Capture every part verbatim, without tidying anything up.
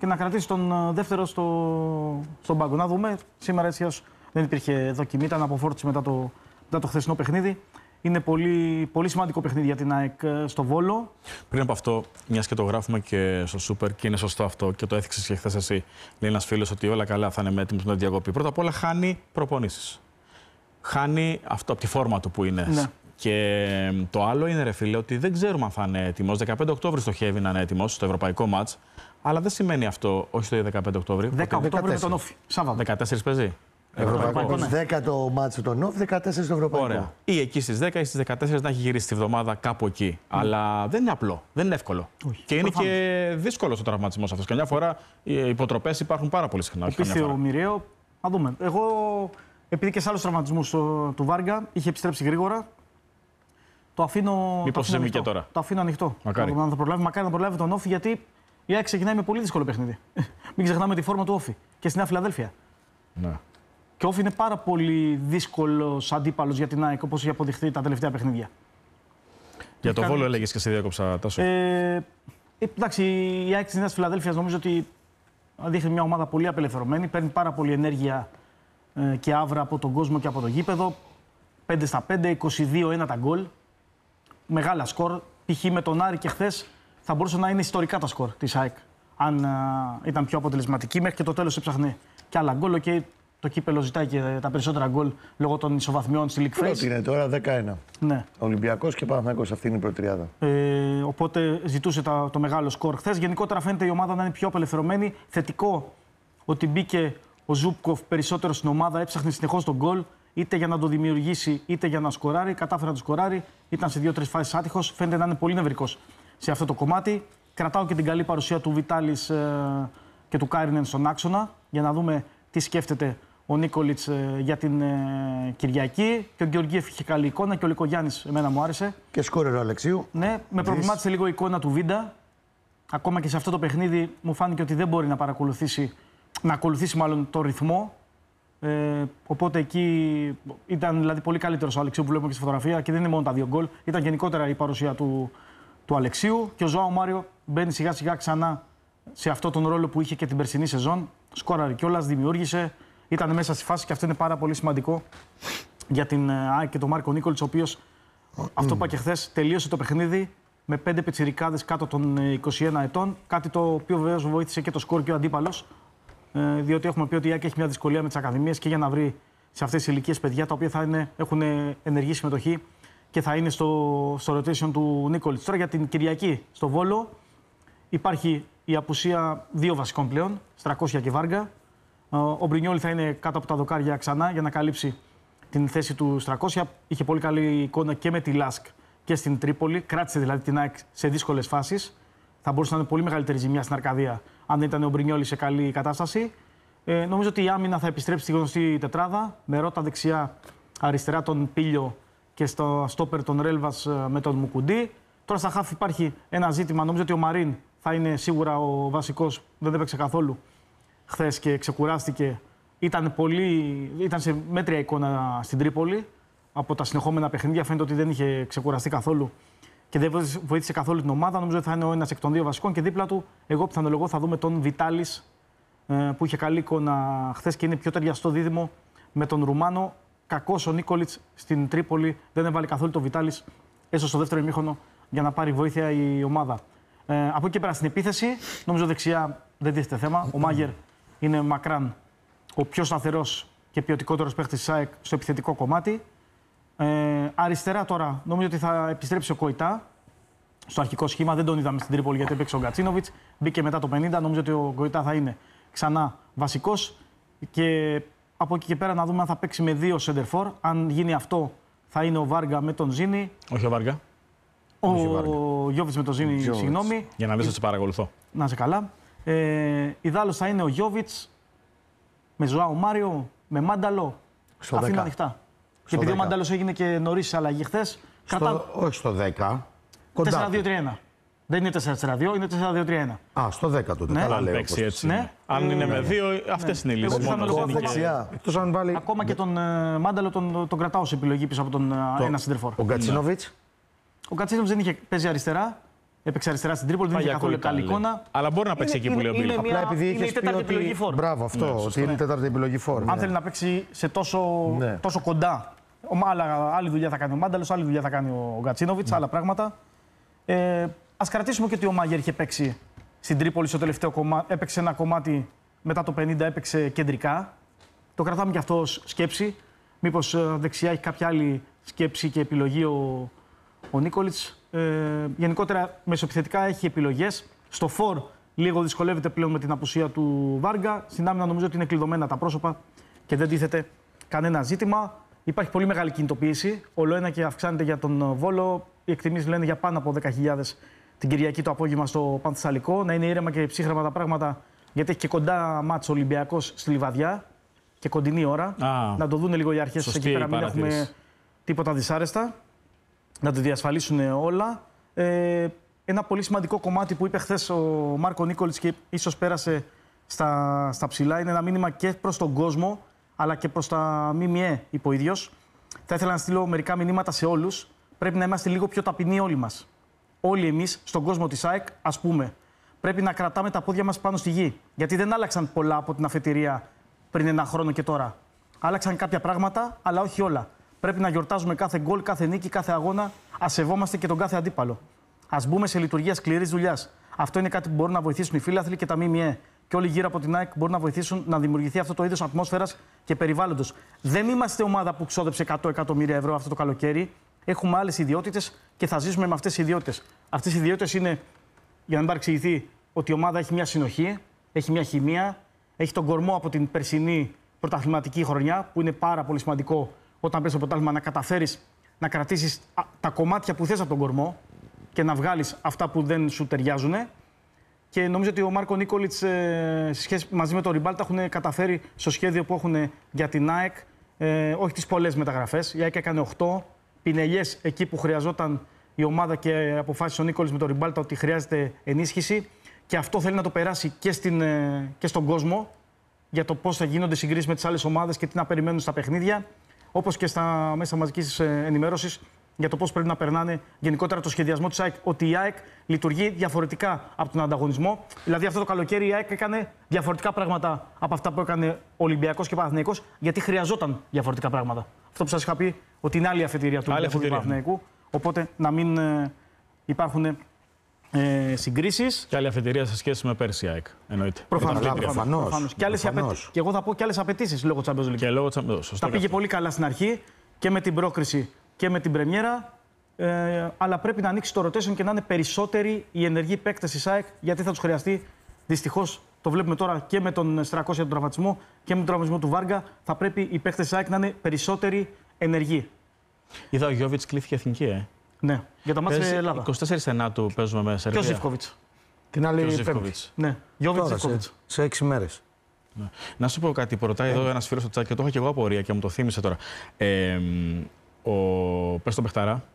και να κρατήσει τον δεύτερο στο, στον πάγκο. Να δούμε. Σήμερα έτσι δεν υπήρχε δοκιμή, ήταν αποφόρτιση μετά το, μετά το χθεσινό παιχνίδι. Είναι πολύ, πολύ σημαντικό παιχνίδι για την ΑΕΚ στο Βόλο. Πριν από αυτό, μια και το γράφουμε και στο Σούπερ, και είναι σωστό αυτό και το έθιξες και χθες εσύ, λέει ένας φίλος ότι όλα καλά θα είναι έτοιμος με την διακοπή. Πρώτα απ' όλα χάνει προπονήσεις. Χάνει αυτό από τη φόρμα του που είναι. Ναι. Και το άλλο είναι, ρε φίλε, ότι δεν ξέρουμε αν θα είναι έτοιμος. δεκαπέντε Οκτώβρη στοχεύει να είναι έτοιμος στο ευρωπαϊκό μάτς. Αλλά δεν σημαίνει αυτό, όχι το δεκαπέντε Οκτώβρη. δέκα Οκτώβρη με τον Όφη. Σάββατο. δεκατέσσερις παίζει. Ευρωπαϊκό. δέκα το μάτσο τον Όφη, δεκατέσσερα στο ευρωπαϊκό. Ωραία. Ή εκεί στις δέκα ή στις δεκατέσσερα να έχει γυρίσει τη βδομάδα κάπου εκεί. Mm. Αλλά δεν είναι απλό, δεν είναι εύκολο. Όχι. Και είναι Προφανώς. και δύσκολο ο τραυματισμός αυτός. Καμιά φορά οι υποτροπές υπάρχουν πάρα πολύ συχνά. Επίθεο μοιραίο. Να δούμε. Εγώ, επειδή και σε άλλους τραυματισμούς του Βάργα είχε επιστρέψει γρήγορα, το αφήνω. Μήπως είσαι και τώρα. Το αφήνω ανοιχτό. Μακάρι. Να το προλάβει, μακάρι να προλάβει τον Όφη, γιατί η ΑΕΚ ξεκινάει με πολύ δύσκολο παιχνίδι. Μην ξεχνάμε τη φόρμα του Όφη και στη Νέα Φιλαδέλφια. Ναι. Και ο Όφη είναι πάρα πολύ δύσκολος αντίπαλος για την ΑΕΚ, όπως έχει αποδειχθεί τα τελευταία παιχνίδια. Για το κάνει... Βόλο έλεγες και σε διάκοψα, Τάσο. Ε, εντάξει, η ΑΕΚ της Νέας Φιλαδέλφειας νομίζω ότι δείχνει μια ομάδα πολύ απελευθερωμένη. Παίρνει πάρα πολύ ενέργεια ε, και άβρα από τον κόσμο και από το γήπεδο. πέντε στα πέντε, είκοσι δύο ένα τα γκολ. Μεγάλα σκορ. Π.χ. με τον Άρη και χθες θα μπορούσε να είναι ιστορικά τα σκορ της ΑΕΚ. Αν α, ήταν πιο αποτελεσματική. Μέχρι και το τέλος έψαχνε και άλλα γκολ. Και το κύπελο ζητάει και τα περισσότερα γκολ λόγω των ισοβαθμιών στη League Phase. Πρώτη είναι τώρα δέκα ένα. Ναι. Ολυμπιακός και Παναθηναϊκός, αυτή είναι η πρώτη τριάδα. Ε, οπότε ζητούσε τα, το μεγάλο σκορ χθες. Γενικότερα φαίνεται η ομάδα να είναι πιο απελευθερωμένη. Θετικό ότι μπήκε ο Ζούπκοφ περισσότερο στην ομάδα, έψαχνε συνεχώς τον γκολ, είτε για να το δημιουργήσει είτε για να σκοράρει. Κατάφερε να το σκοράρει. Ήταν σε δύο-τρεις φάσεις άτυχος. Φαίνεται να είναι πολύ νευρικός σε αυτό το κομμάτι. Κρατάω και την καλή παρουσία του Βιτάλης ε, και του Κάιρινεν στον άξονα για να δούμε τι σκέφτεται ο Νίκολιτς ε, για την ε, Κυριακή. Και ο Γεωργίεφ είχε καλή εικόνα και ο Λικογιάννης εμένα μου άρεσε. Και σκόρερ ο Αλεξίου. Ναι, με προβλημάτισε λίγο η εικόνα του Βίντα. Ακόμα και σε αυτό το παιχνίδι μου φάνηκε ότι δεν μπορεί να παρακολουθήσει, να ακολουθήσει μάλλον το ρυθμό. Ε, οπότε εκεί ήταν δηλαδή πολύ καλύτερος ο Αλεξίου που βλέπουμε και στη φωτογραφία και δεν είναι μόνο τα δύο γκολ. Ήταν γενικότερα η παρουσία του, του Αλεξίου. Και ο Ζωάο Μάριο μπαίνει σιγά σιγά ξανά σε αυτόν τον ρόλο που είχε και την περσινή σεζόν. Σκόραρε κιόλας, δημιούργησε. Ήταν μέσα στη φάση και αυτό είναι πάρα πολύ σημαντικό για την ΑΕΚ και τον Μάρκο Νίκολιτς, ο οποίος, mm. αυτό που είπα και χθες, τελείωσε το παιχνίδι με πέντε πιτσιρικάδες κάτω των είκοσι ένα ετών. Κάτι το οποίο βεβαίως βοήθησε και το σκορ και ο αντίπαλος. Ε, διότι έχουμε πει ότι η ΑΕΚ έχει μια δυσκολία με τις ακαδημίες και για να βρει σε αυτές τις ηλικίες παιδιά τα οποία θα είναι, έχουν ενεργή συμμετοχή και θα είναι στο, στο rotation του Νίκολιτς. Τώρα για την Κυριακή στο Βόλο υπάρχει η απουσία δύο βασικών πλέον, Στρακόσια και Βάργα. Ο Μπρινιόλι θα είναι κάτω από τα δοκάρια ξανά για να καλύψει την θέση του Στρακόσια. Είχε πολύ καλή εικόνα και με τη Λάσκ και στην Τρίπολη. Κράτησε δηλαδή την ΑΕΚ σε δύσκολες φάσεις. Θα μπορούσε να είναι πολύ μεγαλύτερη ζημιά στην Αρκαδία αν δεν ήταν ο Μπρινιόλι σε καλή κατάσταση. Ε, νομίζω ότι η άμυνα θα επιστρέψει στη γνωστή τετράδα. Με Ρώτα δεξιά, αριστερά τον Πίλιο και στο στόπερ τον Ρέλβας με τον Μουκουντή. Τώρα στα χάφ υπάρχει ένα ζήτημα. Νομίζω ότι ο Μαρίν θα είναι σίγουρα ο βασικός. Δεν έπαιξε καθόλου χθες και ξεκουράστηκε. Ήταν, πολύ, ήταν σε μέτρια εικόνα στην Τρίπολη. Από τα συνεχόμενα παιχνίδια φαίνεται ότι δεν είχε ξεκουραστεί καθόλου και δεν βοήθησε καθόλου την ομάδα. Νομίζω ότι θα είναι ο ένας εκ των δύο βασικών και δίπλα του, εγώ πιθανολογώ, θα δούμε τον Βιτάλης που είχε καλή εικόνα χθες και είναι πιο ταιριαστό δίδυμο με τον Ρουμάνο. Κακός ο Νίκολιτς στην Τρίπολη, δεν έβαλε καθόλου τον Βιτάλης, έστω στο δεύτερο ημίχρονο, για να πάρει βοήθεια η ομάδα. Ε, από εκεί και πέρα στην επίθεση, νομίζω δεξιά δεν τίθεται θέμα. Ο Μάγερ είναι μακράν ο πιο σταθερός και ποιοτικότερος παίχτης της ΑΕΚ στο επιθετικό κομμάτι. Ε, αριστερά τώρα νομίζω ότι θα επιστρέψει ο Κοϊτά στο αρχικό σχήμα. Δεν τον είδαμε στην Τρίπολη γιατί έπαιξε ο Γκατσίνοβιτς. Μπήκε μετά το πενήντα. Νομίζω ότι ο Κοϊτά θα είναι ξανά βασικός. Και από εκεί και πέρα να δούμε αν θα παίξει με δύο σεντερφόρ. Αν γίνει αυτό, θα είναι ο Βάργα με τον Ζήνη. Όχι ο Βάργα. Ο, ο Γιώβιτς με τον Ζήνη, συγγνώμη. Για να δεις ότι σε παρακολουθώ. Να είσαι καλά. Ε, Ιδάλλως θα είναι ο Γιώβιτς με Ζωάο Μάριο, με Μάνταλο. Αφήνω ανοιχτά. Και επειδή ο Μάνταλος έγινε και νωρίς αλλαγή χθες. Στο... Κρατάω... Όχι στο δέκα. τέσσερα δύο τρία ένα. Δεν είναι τέσσερα τέσσερα δύο, είναι τέσσερα δύο τρία ένα. Α, στο δέκα τότε. Ναι. Καλά Αν λέω. παίξει έτσι. Ναι. Αν είναι με Ε, δύο, αυτές ναι. είναι οι λύσεις. Εγώ Μόνο πιθανολογώ είναι ακόμα- και- Εκτός αν βάλει Ακόμα και τον ε, Μάνταλο τον, τον κρατάω σε επιλογή πίσω από τον ε, το- ένα σεντερφόρ. ο Γκατσίνοβιτς. Ο Κατσίνοβιτς δεν είχε παίζει αριστερά. Έπαιξε αριστερά στην Τρίπολη, δεν είχε καθόλου καλή εικόνα. Αλλά μπορεί να παίξει είναι, εκεί που λέει ο Μπίλο. Απλά επειδή είχε πει ότι. Μπράβο, αυτό. Ναι, ότι είναι η τέταρτη επιλογή φόρ. Αν ναι. θέλει να παίξει σε τόσο, ναι. τόσο κοντά. Άλλα, άλλη δουλειά θα κάνει ο Μάνταλος, άλλη δουλειά θα κάνει ο Γκατσίνοβιτς, ναι. άλλα πράγματα. Ε, ας κρατήσουμε και ότι ο Μάγερ είχε παίξει στην Τρίπολη στο τελευταίο κομμάτι. Έπαιξε ένα κομμάτι μετά το πενήντα, έπαιξε κεντρικά. Το κρατάμε και αυτό ως σκέψη. Μήπως δεξιά έχει κάποια άλλη σκέψη και επιλογή ο, ο Νίκολιτς. Ε, γενικότερα μεσοεπιθετικά έχει επιλογές. Στο φορ λίγο δυσκολεύεται πλέον με την απουσία του Βάργα. Στην άμυνα νομίζω ότι είναι κλειδωμένα τα πρόσωπα και δεν τίθεται κανένα ζήτημα. Υπάρχει πολύ μεγάλη κινητοποίηση. Ολοένα και αυξάνεται για τον Βόλο. Οι εκτιμήσεις λένε για πάνω από δέκα χιλιάδες την Κυριακή το απόγευμα στο Πανθεσσαλικό. Να είναι ήρεμα και ψύχρεμα τα πράγματα, γιατί έχει και κοντά μάτς Ολυμπιακός στη Λιβαδιά και κοντινή ώρα. Α, να το δουν λίγο οι αρχές εκεί πέρα, μην έχουμε τίποτα δυσάρεστα. Να το διασφαλίσουν όλα. Ε, ένα πολύ σημαντικό κομμάτι που είπε χθες ο Μάρκο Νίκολιτς και ίσως πέρασε στα, στα ψηλά είναι ένα μήνυμα και προς τον κόσμο αλλά και προς τα ΜΜΕ, είπε ο ίδιος. Θα ήθελα να στείλω μερικά μηνύματα σε όλους. Πρέπει να είμαστε λίγο πιο ταπεινοί όλοι μας. Όλοι εμείς στον κόσμο της ΑΕΚ, ας πούμε, πρέπει να κρατάμε τα πόδια μας πάνω στη γη. Γιατί δεν άλλαξαν πολλά από την αφετηρία πριν ένα χρόνο και τώρα. Άλλαξαν κάποια πράγματα, αλλά όχι όλα. Πρέπει να γιορτάζουμε κάθε γκολ, κάθε νίκη, κάθε αγώνα. Ας σεβόμαστε και τον κάθε αντίπαλο. Ας μπούμε σε λειτουργία σκληρής δουλειάς. Αυτό είναι κάτι που μπορούν να βοηθήσουν οι φίλαθλοι και τα ΜΜΕ. Και όλοι γύρω από την ΑΕΚ μπορούν να βοηθήσουν να δημιουργηθεί αυτό το είδος ατμόσφαιρας και περιβάλλοντος. Δεν είμαστε ομάδα που ξόδεψε εκατό εκατομμύρια ευρώ αυτό το καλοκαίρι. Έχουμε άλλες ιδιότητες και θα ζήσουμε με αυτές τις ιδιότητες. Αυτές οι ιδιότητες είναι, για να μην παρεξηγηθεί, ότι η ομάδα έχει μια συνοχή, έχει μια χημεία, έχει τον κορμό από την περσινή πρωταθληματική χρονιά, που είναι πάρα πολύ σημαντικό όταν παίρνεις το πρωτάθλημα να καταφέρεις να κρατήσεις τα κομμάτια που θες από τον κορμό και να βγάλεις αυτά που δεν σου ταιριάζουν. Και νομίζω ότι ο Μάρκο Νίκολιτς ε, σχέση, μαζί με τον Ριμπάλτα έχουν καταφέρει στο σχέδιο που έχουν για την ΑΕΚ, ε, όχι τις πολλές μεταγραφές. Η ΑΕΚ έκανε οκτώ πινελιές εκεί που χρειαζόταν η ομάδα και αποφάσισε ο Νίκολιτς με τον Ριμπάλτα ότι χρειάζεται ενίσχυση. Και αυτό θέλει να το περάσει και, στην, ε, και στον κόσμο για το πώς θα γίνονται συγκρίσεις με τις άλλες ομάδες και τι να περιμένουν στα παιχνίδια, όπως και στα μέσα μαζικής ενημέρωσης για το πώς πρέπει να περνάνε γενικότερα το σχεδιασμό της ΑΕΚ. Ότι η ΑΕΚ λειτουργεί διαφορετικά από τον ανταγωνισμό. Δηλαδή, αυτό το καλοκαίρι η ΑΕΚ έκανε διαφορετικά πράγματα από αυτά που έκανε ο Ολυμπιακός και ο Παναθηναϊκός, γιατί χρειαζόταν διαφορετικά πράγματα. Αυτό που σας είχα πει, ότι είναι άλλη αφετηρία του Ολυμπιακού και του Παναθηναϊκού. Οπότε να μην ε, υπάρχουν ε, συγκρίσεις. Και άλλη αφετηρία σε σχέση με πέρσι η ΑΕΚ. Εννοείται. Προφανώς. Και, και εγώ θα πω και άλλες απαιτήσεις λόγω Champions League. Και λόγω Champions League. Τα πήγε πολύ καλά στην αρχή και με την πρόκριση και με την πρεμιέρα, ε, αλλά πρέπει να ανοίξει το rotation και να είναι περισσότεροι οι ενεργοί παίκτες της ΑΕΚ, γιατί θα τους χρειαστεί. Δυστυχώς το βλέπουμε τώρα και με τον Στρακώσια τον τραυματισμό και με τον τραυματισμό του Βάργα. Θα πρέπει οι παίκτες της ΑΕΚ να είναι περισσότεροι ενεργοί. Είδα ο Γιώβιτς κλήθηκε εθνική, ε. Ναι, για τα μάτια στην Ελλάδα. είκοσι τέσσερις ενάτου παίζουμε με Σερβία. Και ο Ζιβκόβιτς. Την άλλη πέμπτη. Ναι, Γιώβιτς Ζιβκόβιτς. Σε έξι μέρες. Ναι. Να σου πω κάτι που ρωτάει ε. εδώ ένας φίλος στο chat και το είχα και εγώ απορία και μου το θύμισε τώρα. Ε, ο πες τον παιχταρά,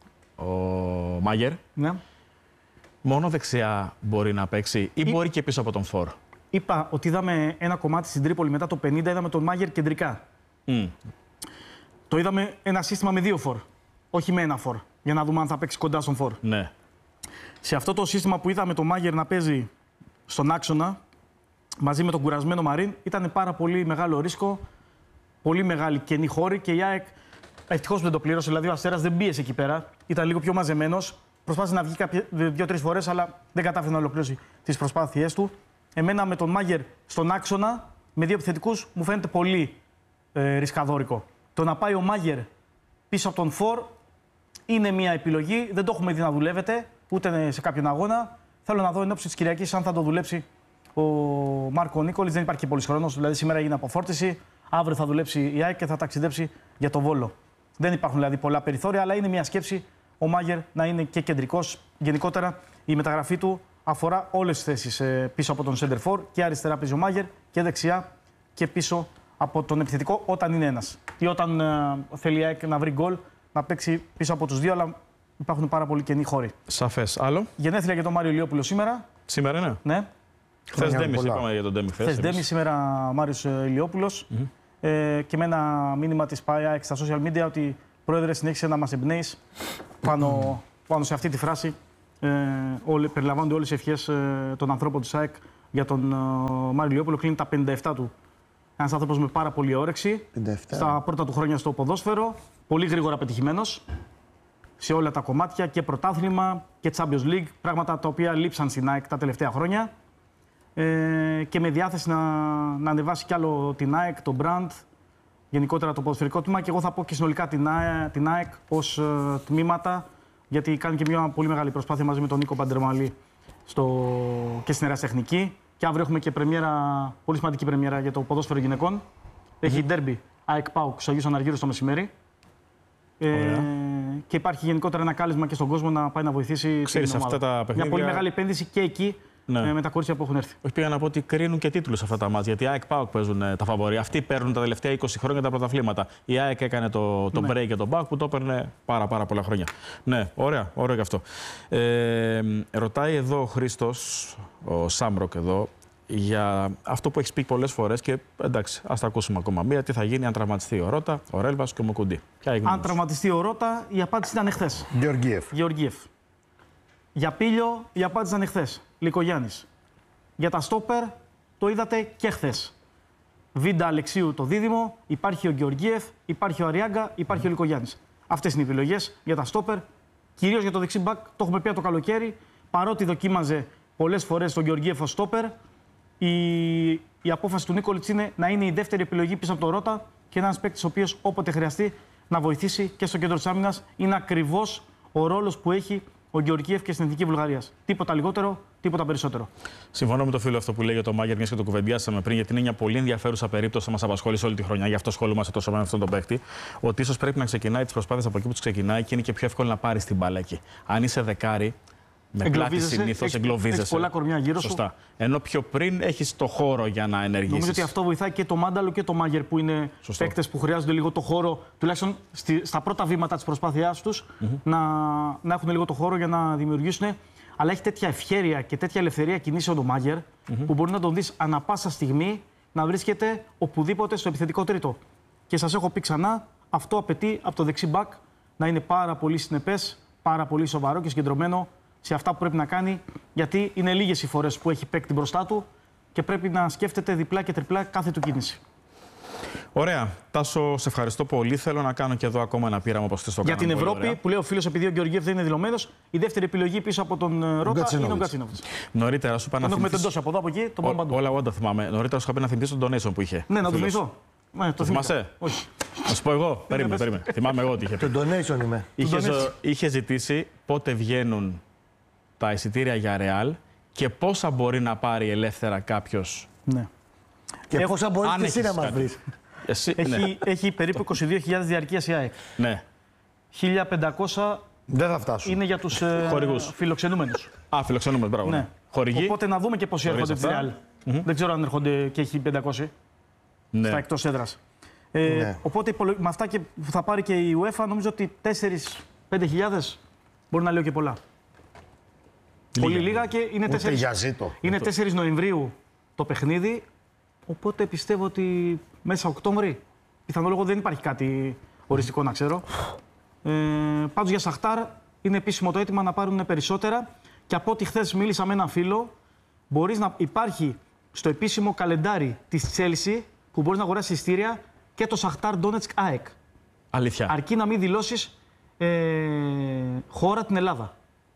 ο Μάγερ, ναι. μόνο δεξιά μπορεί να παίξει ή, ή μπορεί και πίσω από τον φορ. Είπα ότι είδαμε ένα κομμάτι στην Τρίπολη μετά το πενήντα, είδαμε τον Μάγερ κεντρικά. Mm. Το είδαμε ένα σύστημα με δύο φορ, όχι με ένα φορ, για να δούμε αν θα παίξει κοντά στον φορ. Ναι. Σε αυτό το σύστημα που είδαμε τον Μάγερ να παίζει στον άξονα, μαζί με τον κουρασμένο Μαρίν, ήταν πάρα πολύ μεγάλο ρίσκο, πολύ μεγάλη κενή χώρη και η ΑΕΚ ευτυχώς δεν το πλήρωσε. Δηλαδή ο Αστέρας δεν πίεσε εκεί πέρα, ήταν λίγο πιο μαζεμένος. Προσπάθησε να βγει δύο-τρεις φορές, αλλά δεν κατάφερε να ολοκληρώσει τις προσπάθειές του. Εμένα με τον Μάγερ στον άξονα, με δύο επιθετικούς, μου φαίνεται πολύ ε, ρισκαδόρικο. Το να πάει ο Μάγερ πίσω από τον φορ είναι μια επιλογή. Δεν το έχουμε δει να δουλεύεται ούτε σε κάποιον αγώνα. Θέλω να δω εν ώψη της Κυριακής αν θα το δουλέψει ο Μάρκο Νίκολιτς. Δεν υπάρχει και πολύς χρόνος. Δηλαδή σήμερα έγινε αποφόρτιση. Αύριο θα δουλέψει η ΑΕΚ και θα ταξιδέψει για το Βόλο. Δεν υπάρχουν δηλαδή πολλά περιθώρια, αλλά είναι μια σκέψη ο Μάγερ να είναι και κεντρικός. Γενικότερα η μεταγραφή του αφορά όλες τις θέσεις πίσω από τον Σέντερφορ. Και αριστερά παίζει ο Μάγερ και δεξιά και πίσω από τον επιθετικό όταν είναι ένας. Ή όταν ε, θέλει η ΑΕΚ να βρει γκολ, να παίξει πίσω από τους δύο, αλλά υπάρχουν πάρα πολλοί κενοί χώροι. Σαφές. Άλλο. Γενέθλια για τον Μάριο Ηλιόπουλο σήμερα. Σήμερα είναι. Ναι. Χθες Ντέμις, είπαμε για τον Ντέμι χθες. Χθες Ντέμις, σήμερα Μάριος Ηλιόπουλος. Mm-hmm. Ε, και με ένα μήνυμα της ΠΑΕ στα social media ότι πρόεδρε συνέχισε να μας εμπνέεις πάνω, πάνω σε αυτή τη φράση Ε, όλε, περιλαμβάνονται όλες οι ευχές ε, των ανθρώπων της ΑΕΚ για τον ε, Μάριο Λιόπουλο. Κλείνει τα πενήντα επτά του. Ένας άνθρωπος με πάρα πολύ όρεξη. πενήντα επτά. Στα πρώτα του χρόνια στο ποδόσφαιρο. Πολύ γρήγορα πετυχημένος σε όλα τα κομμάτια και πρωτάθλημα και Champions League. Πράγματα τα οποία λείψαν στην ΑΕΚ τα τελευταία χρόνια. Ε, και με διάθεση να, να ανεβάσει κι άλλο την ΑΕΚ, το brand, γενικότερα το ποδοσφαιρικό τμήμα. Και εγώ θα πω και συνολικά την ΑΕΚ, την ΑΕΚ ως ε, τμήματα, γιατί κάνει και μια πολύ μεγάλη προσπάθεια μαζί με τον Νίκο Παντερμαλή στο, και στην ερασιτεχνική. Και αύριο έχουμε και πρεμιέρα, πολύ σημαντική πρεμιέρα για το ποδόσφαιρο γυναικών. Έχει ντέρμπι ΑΕΚ ΠΑΟΚ στους Αγίους Αναργύρους το μεσημέρι. Ε, και υπάρχει γενικότερα ένα κάλεσμα και στον κόσμο να πάει να βοηθήσει. Ξέρεις, την ομάδα. αυτά τα παιχνίδια... Μια πολύ μεγάλη επένδυση και εκεί. Ναι. Με τα κορίτσια που έχουν έρθει. Όχι, πήγα να πω ότι κρίνουν και τίτλους αυτά τα μάτια. Γιατί η ΑΕΚ ΠΑΟΚ παίζουν τα φαβορί. Αυτοί παίρνουν τα τελευταία είκοσι χρόνια τα πρωταθλήματα. Η ΑΕΚ έκανε το, το ναι. break για τον ΠΑΟΚ που το έπαιρνε πάρα, πάρα πολλά χρόνια. Ναι, ωραία, ωραίο και αυτό. Ε, ρωτάει εδώ ο Χρήστος, ο Σάμροκ εδώ, για αυτό που έχει πει πολλές φορές και εντάξει, ας τα ακούσουμε ακόμα μία. Τι θα γίνει αν τραυματιστεί ο Ρώτα, ο Ρέλβας και ο Μοκουντή. Αν τραυματιστεί ο Ρώτα, η απάντηση ήταν εχθές. Γεωργίεφ. Γεωργίεφ. Για Πίλιο, η απάντηση ήταν εχθές. Λικογιάννης. Για τα στόπερ, το είδατε και χθες. Βίντα Αλεξίου το δίδυμο, υπάρχει ο Γεωργίεφ, υπάρχει ο Αριάγκα, υπάρχει ο Λικογιάννης. Αυτές είναι οι επιλογές για τα στόπερ. Κυρίως για το δεξί μπακ, το έχουμε πει το καλοκαίρι. Παρότι δοκίμαζε πολλές φορές τον Γεωργίεφ ως στόπερ, η, η απόφαση του Νίκολιτς είναι να είναι η δεύτερη επιλογή πίσω από τον Ρώτα και ένας παίκτης ο οποίος όποτε χρειαστεί να βοηθήσει και στο κέντρο της άμυνας. Είναι ακριβώς ο ρόλος που έχει ο Γεωργίεφ και στην Εθνική Βουλγαρίας. Τίποτα λιγότερο, τίποτα περισσότερο. Συμφωνώ με το φίλο αυτό που λέει για το Μάγερ, μιας και το κουβεντιάσαμε πριν, γιατί είναι μια πολύ ενδιαφέρουσα περίπτωση που μας απασχόλησε όλη τη χρονιά. Γι' αυτό ασχολούμαστε τόσο με αυτόν τον παίκτη. Ότι ίσως πρέπει να ξεκινάει τις προσπάθειες από εκεί που τις ξεκινάει και είναι και πιο εύκολο να πάρει την μπάλα εκεί. Αν είσαι δεκάρι, με πλάτη συνήθως εγκλωβίζεσαι. Έχεις πολλά κορμιά γύρω σου. Σωστά. Ενώ πιο πριν έχεις το χώρο για να ενεργήσεις. Νομίζω ότι αυτό βοηθάει και το Μάνταλο και το Μάγερ που είναι παίκτες που χρειάζονται λίγο το χώρο, τουλάχιστον στη, στα πρώτα βήματα της προσπάθειάς τους, mm-hmm. να, να έχουν λίγο το χώρο για να δημιουργήσουν. Αλλά έχει τέτοια ευχέρεια και τέτοια ελευθερία κινήσεων ο Μάγερ, mm-hmm. που μπορεί να τον δεις ανά πάσα στιγμή να βρίσκεται οπουδήποτε στο επιθετικό τρίτο. Και σας έχω πει ξανά, αυτό απαιτεί από το δεξί μπακ να είναι πάρα πολύ συνεπές, πάρα πολύ σοβαρό και συγκεντρωμένο σε αυτά που πρέπει να κάνει, γιατί είναι λίγες οι φορές που έχει παίκτη μπροστά του και πρέπει να σκέφτεται διπλά και τριπλά κάθε του κίνηση. Ωραία. Τάσο, σε ευχαριστώ πολύ. Θέλω να κάνω και εδώ ακόμα ένα πείραμα όπως θες το Για κάναμε. την Ευρώπη, ωραία. που λέει ο φίλος, επειδή ο Γεωργίεφ δεν είναι δηλωμένος, η δεύτερη επιλογή πίσω από τον Ρώτα είναι ο Γκατσίνοβιτς. Νωρίτερα σου είπα να θυμηθείς... έχουμε τεντώσει από εδώ, από εκεί, τον πάμε παντού. Όλα εγώ τα θυμάμαι. Νωρίτερα σου είπα να θυμηθείς τον donation που είχε. Ναι, να το θυμηθώ. Ναι, το θυμάσαι. Όχι. Να σου πω εγώ. Περίμενε, περίμενε. Θυμάμαι εγώ τι είχε πει. Το donation είμαι. Είχε ζητήσει πότε βγαίνουν τα εισιτήρια για Ρεάλ και πόσα μπορεί να πάρει ελεύθερα κάποιος. Ναι. Και Έχω... πόσα μπορεί και εσύ να μας βρεις. Εσύ, έχει, ναι. έχει περίπου είκοσι δύο χιλιάδες διαρκείας η ΑΕΚ. Ναι. χίλια πεντακόσια δεν θα φτάσουν. Είναι για τους ε, φιλοξενούμενους. Α, φιλοξενούμενους, μπράβο. Ναι. Χορηγοί. Οπότε να δούμε και πόσοι έρχονται στη Ρεάλ. Mm-hmm. Δεν ξέρω αν έρχονται και χίλια πεντακόσια ναι. στα εκτός έδρας. Ε, ναι. Οπότε με αυτά και που θα πάρει και η UEFA, νομίζω ότι τέσσερις με πέντε χιλιάδες μπορεί να λέω και πολλά. Λίγα. Πολύ λίγα και είναι τέσσερις Νοεμβρίου το παιχνίδι. Οπότε πιστεύω ότι μέσα Οκτώβρη, πιθανόλογο δεν υπάρχει κάτι οριστικό να ξέρω. Ε, πάντως για Σαχτάρ είναι επίσημο το αίτημα να πάρουν περισσότερα. Και από ό,τι χθες μίλησα με έναν φίλο, μπορείς να υπάρχει στο επίσημο καλεντάρι της Chelsea που μπορείς να αγοράσεις εισιτήρια και το Σαχτάρ Ντόνετσκ ΑΕΚ. Αλήθεια. Αρκεί να μην δηλώσεις ε, χώρα την Ελλάδα.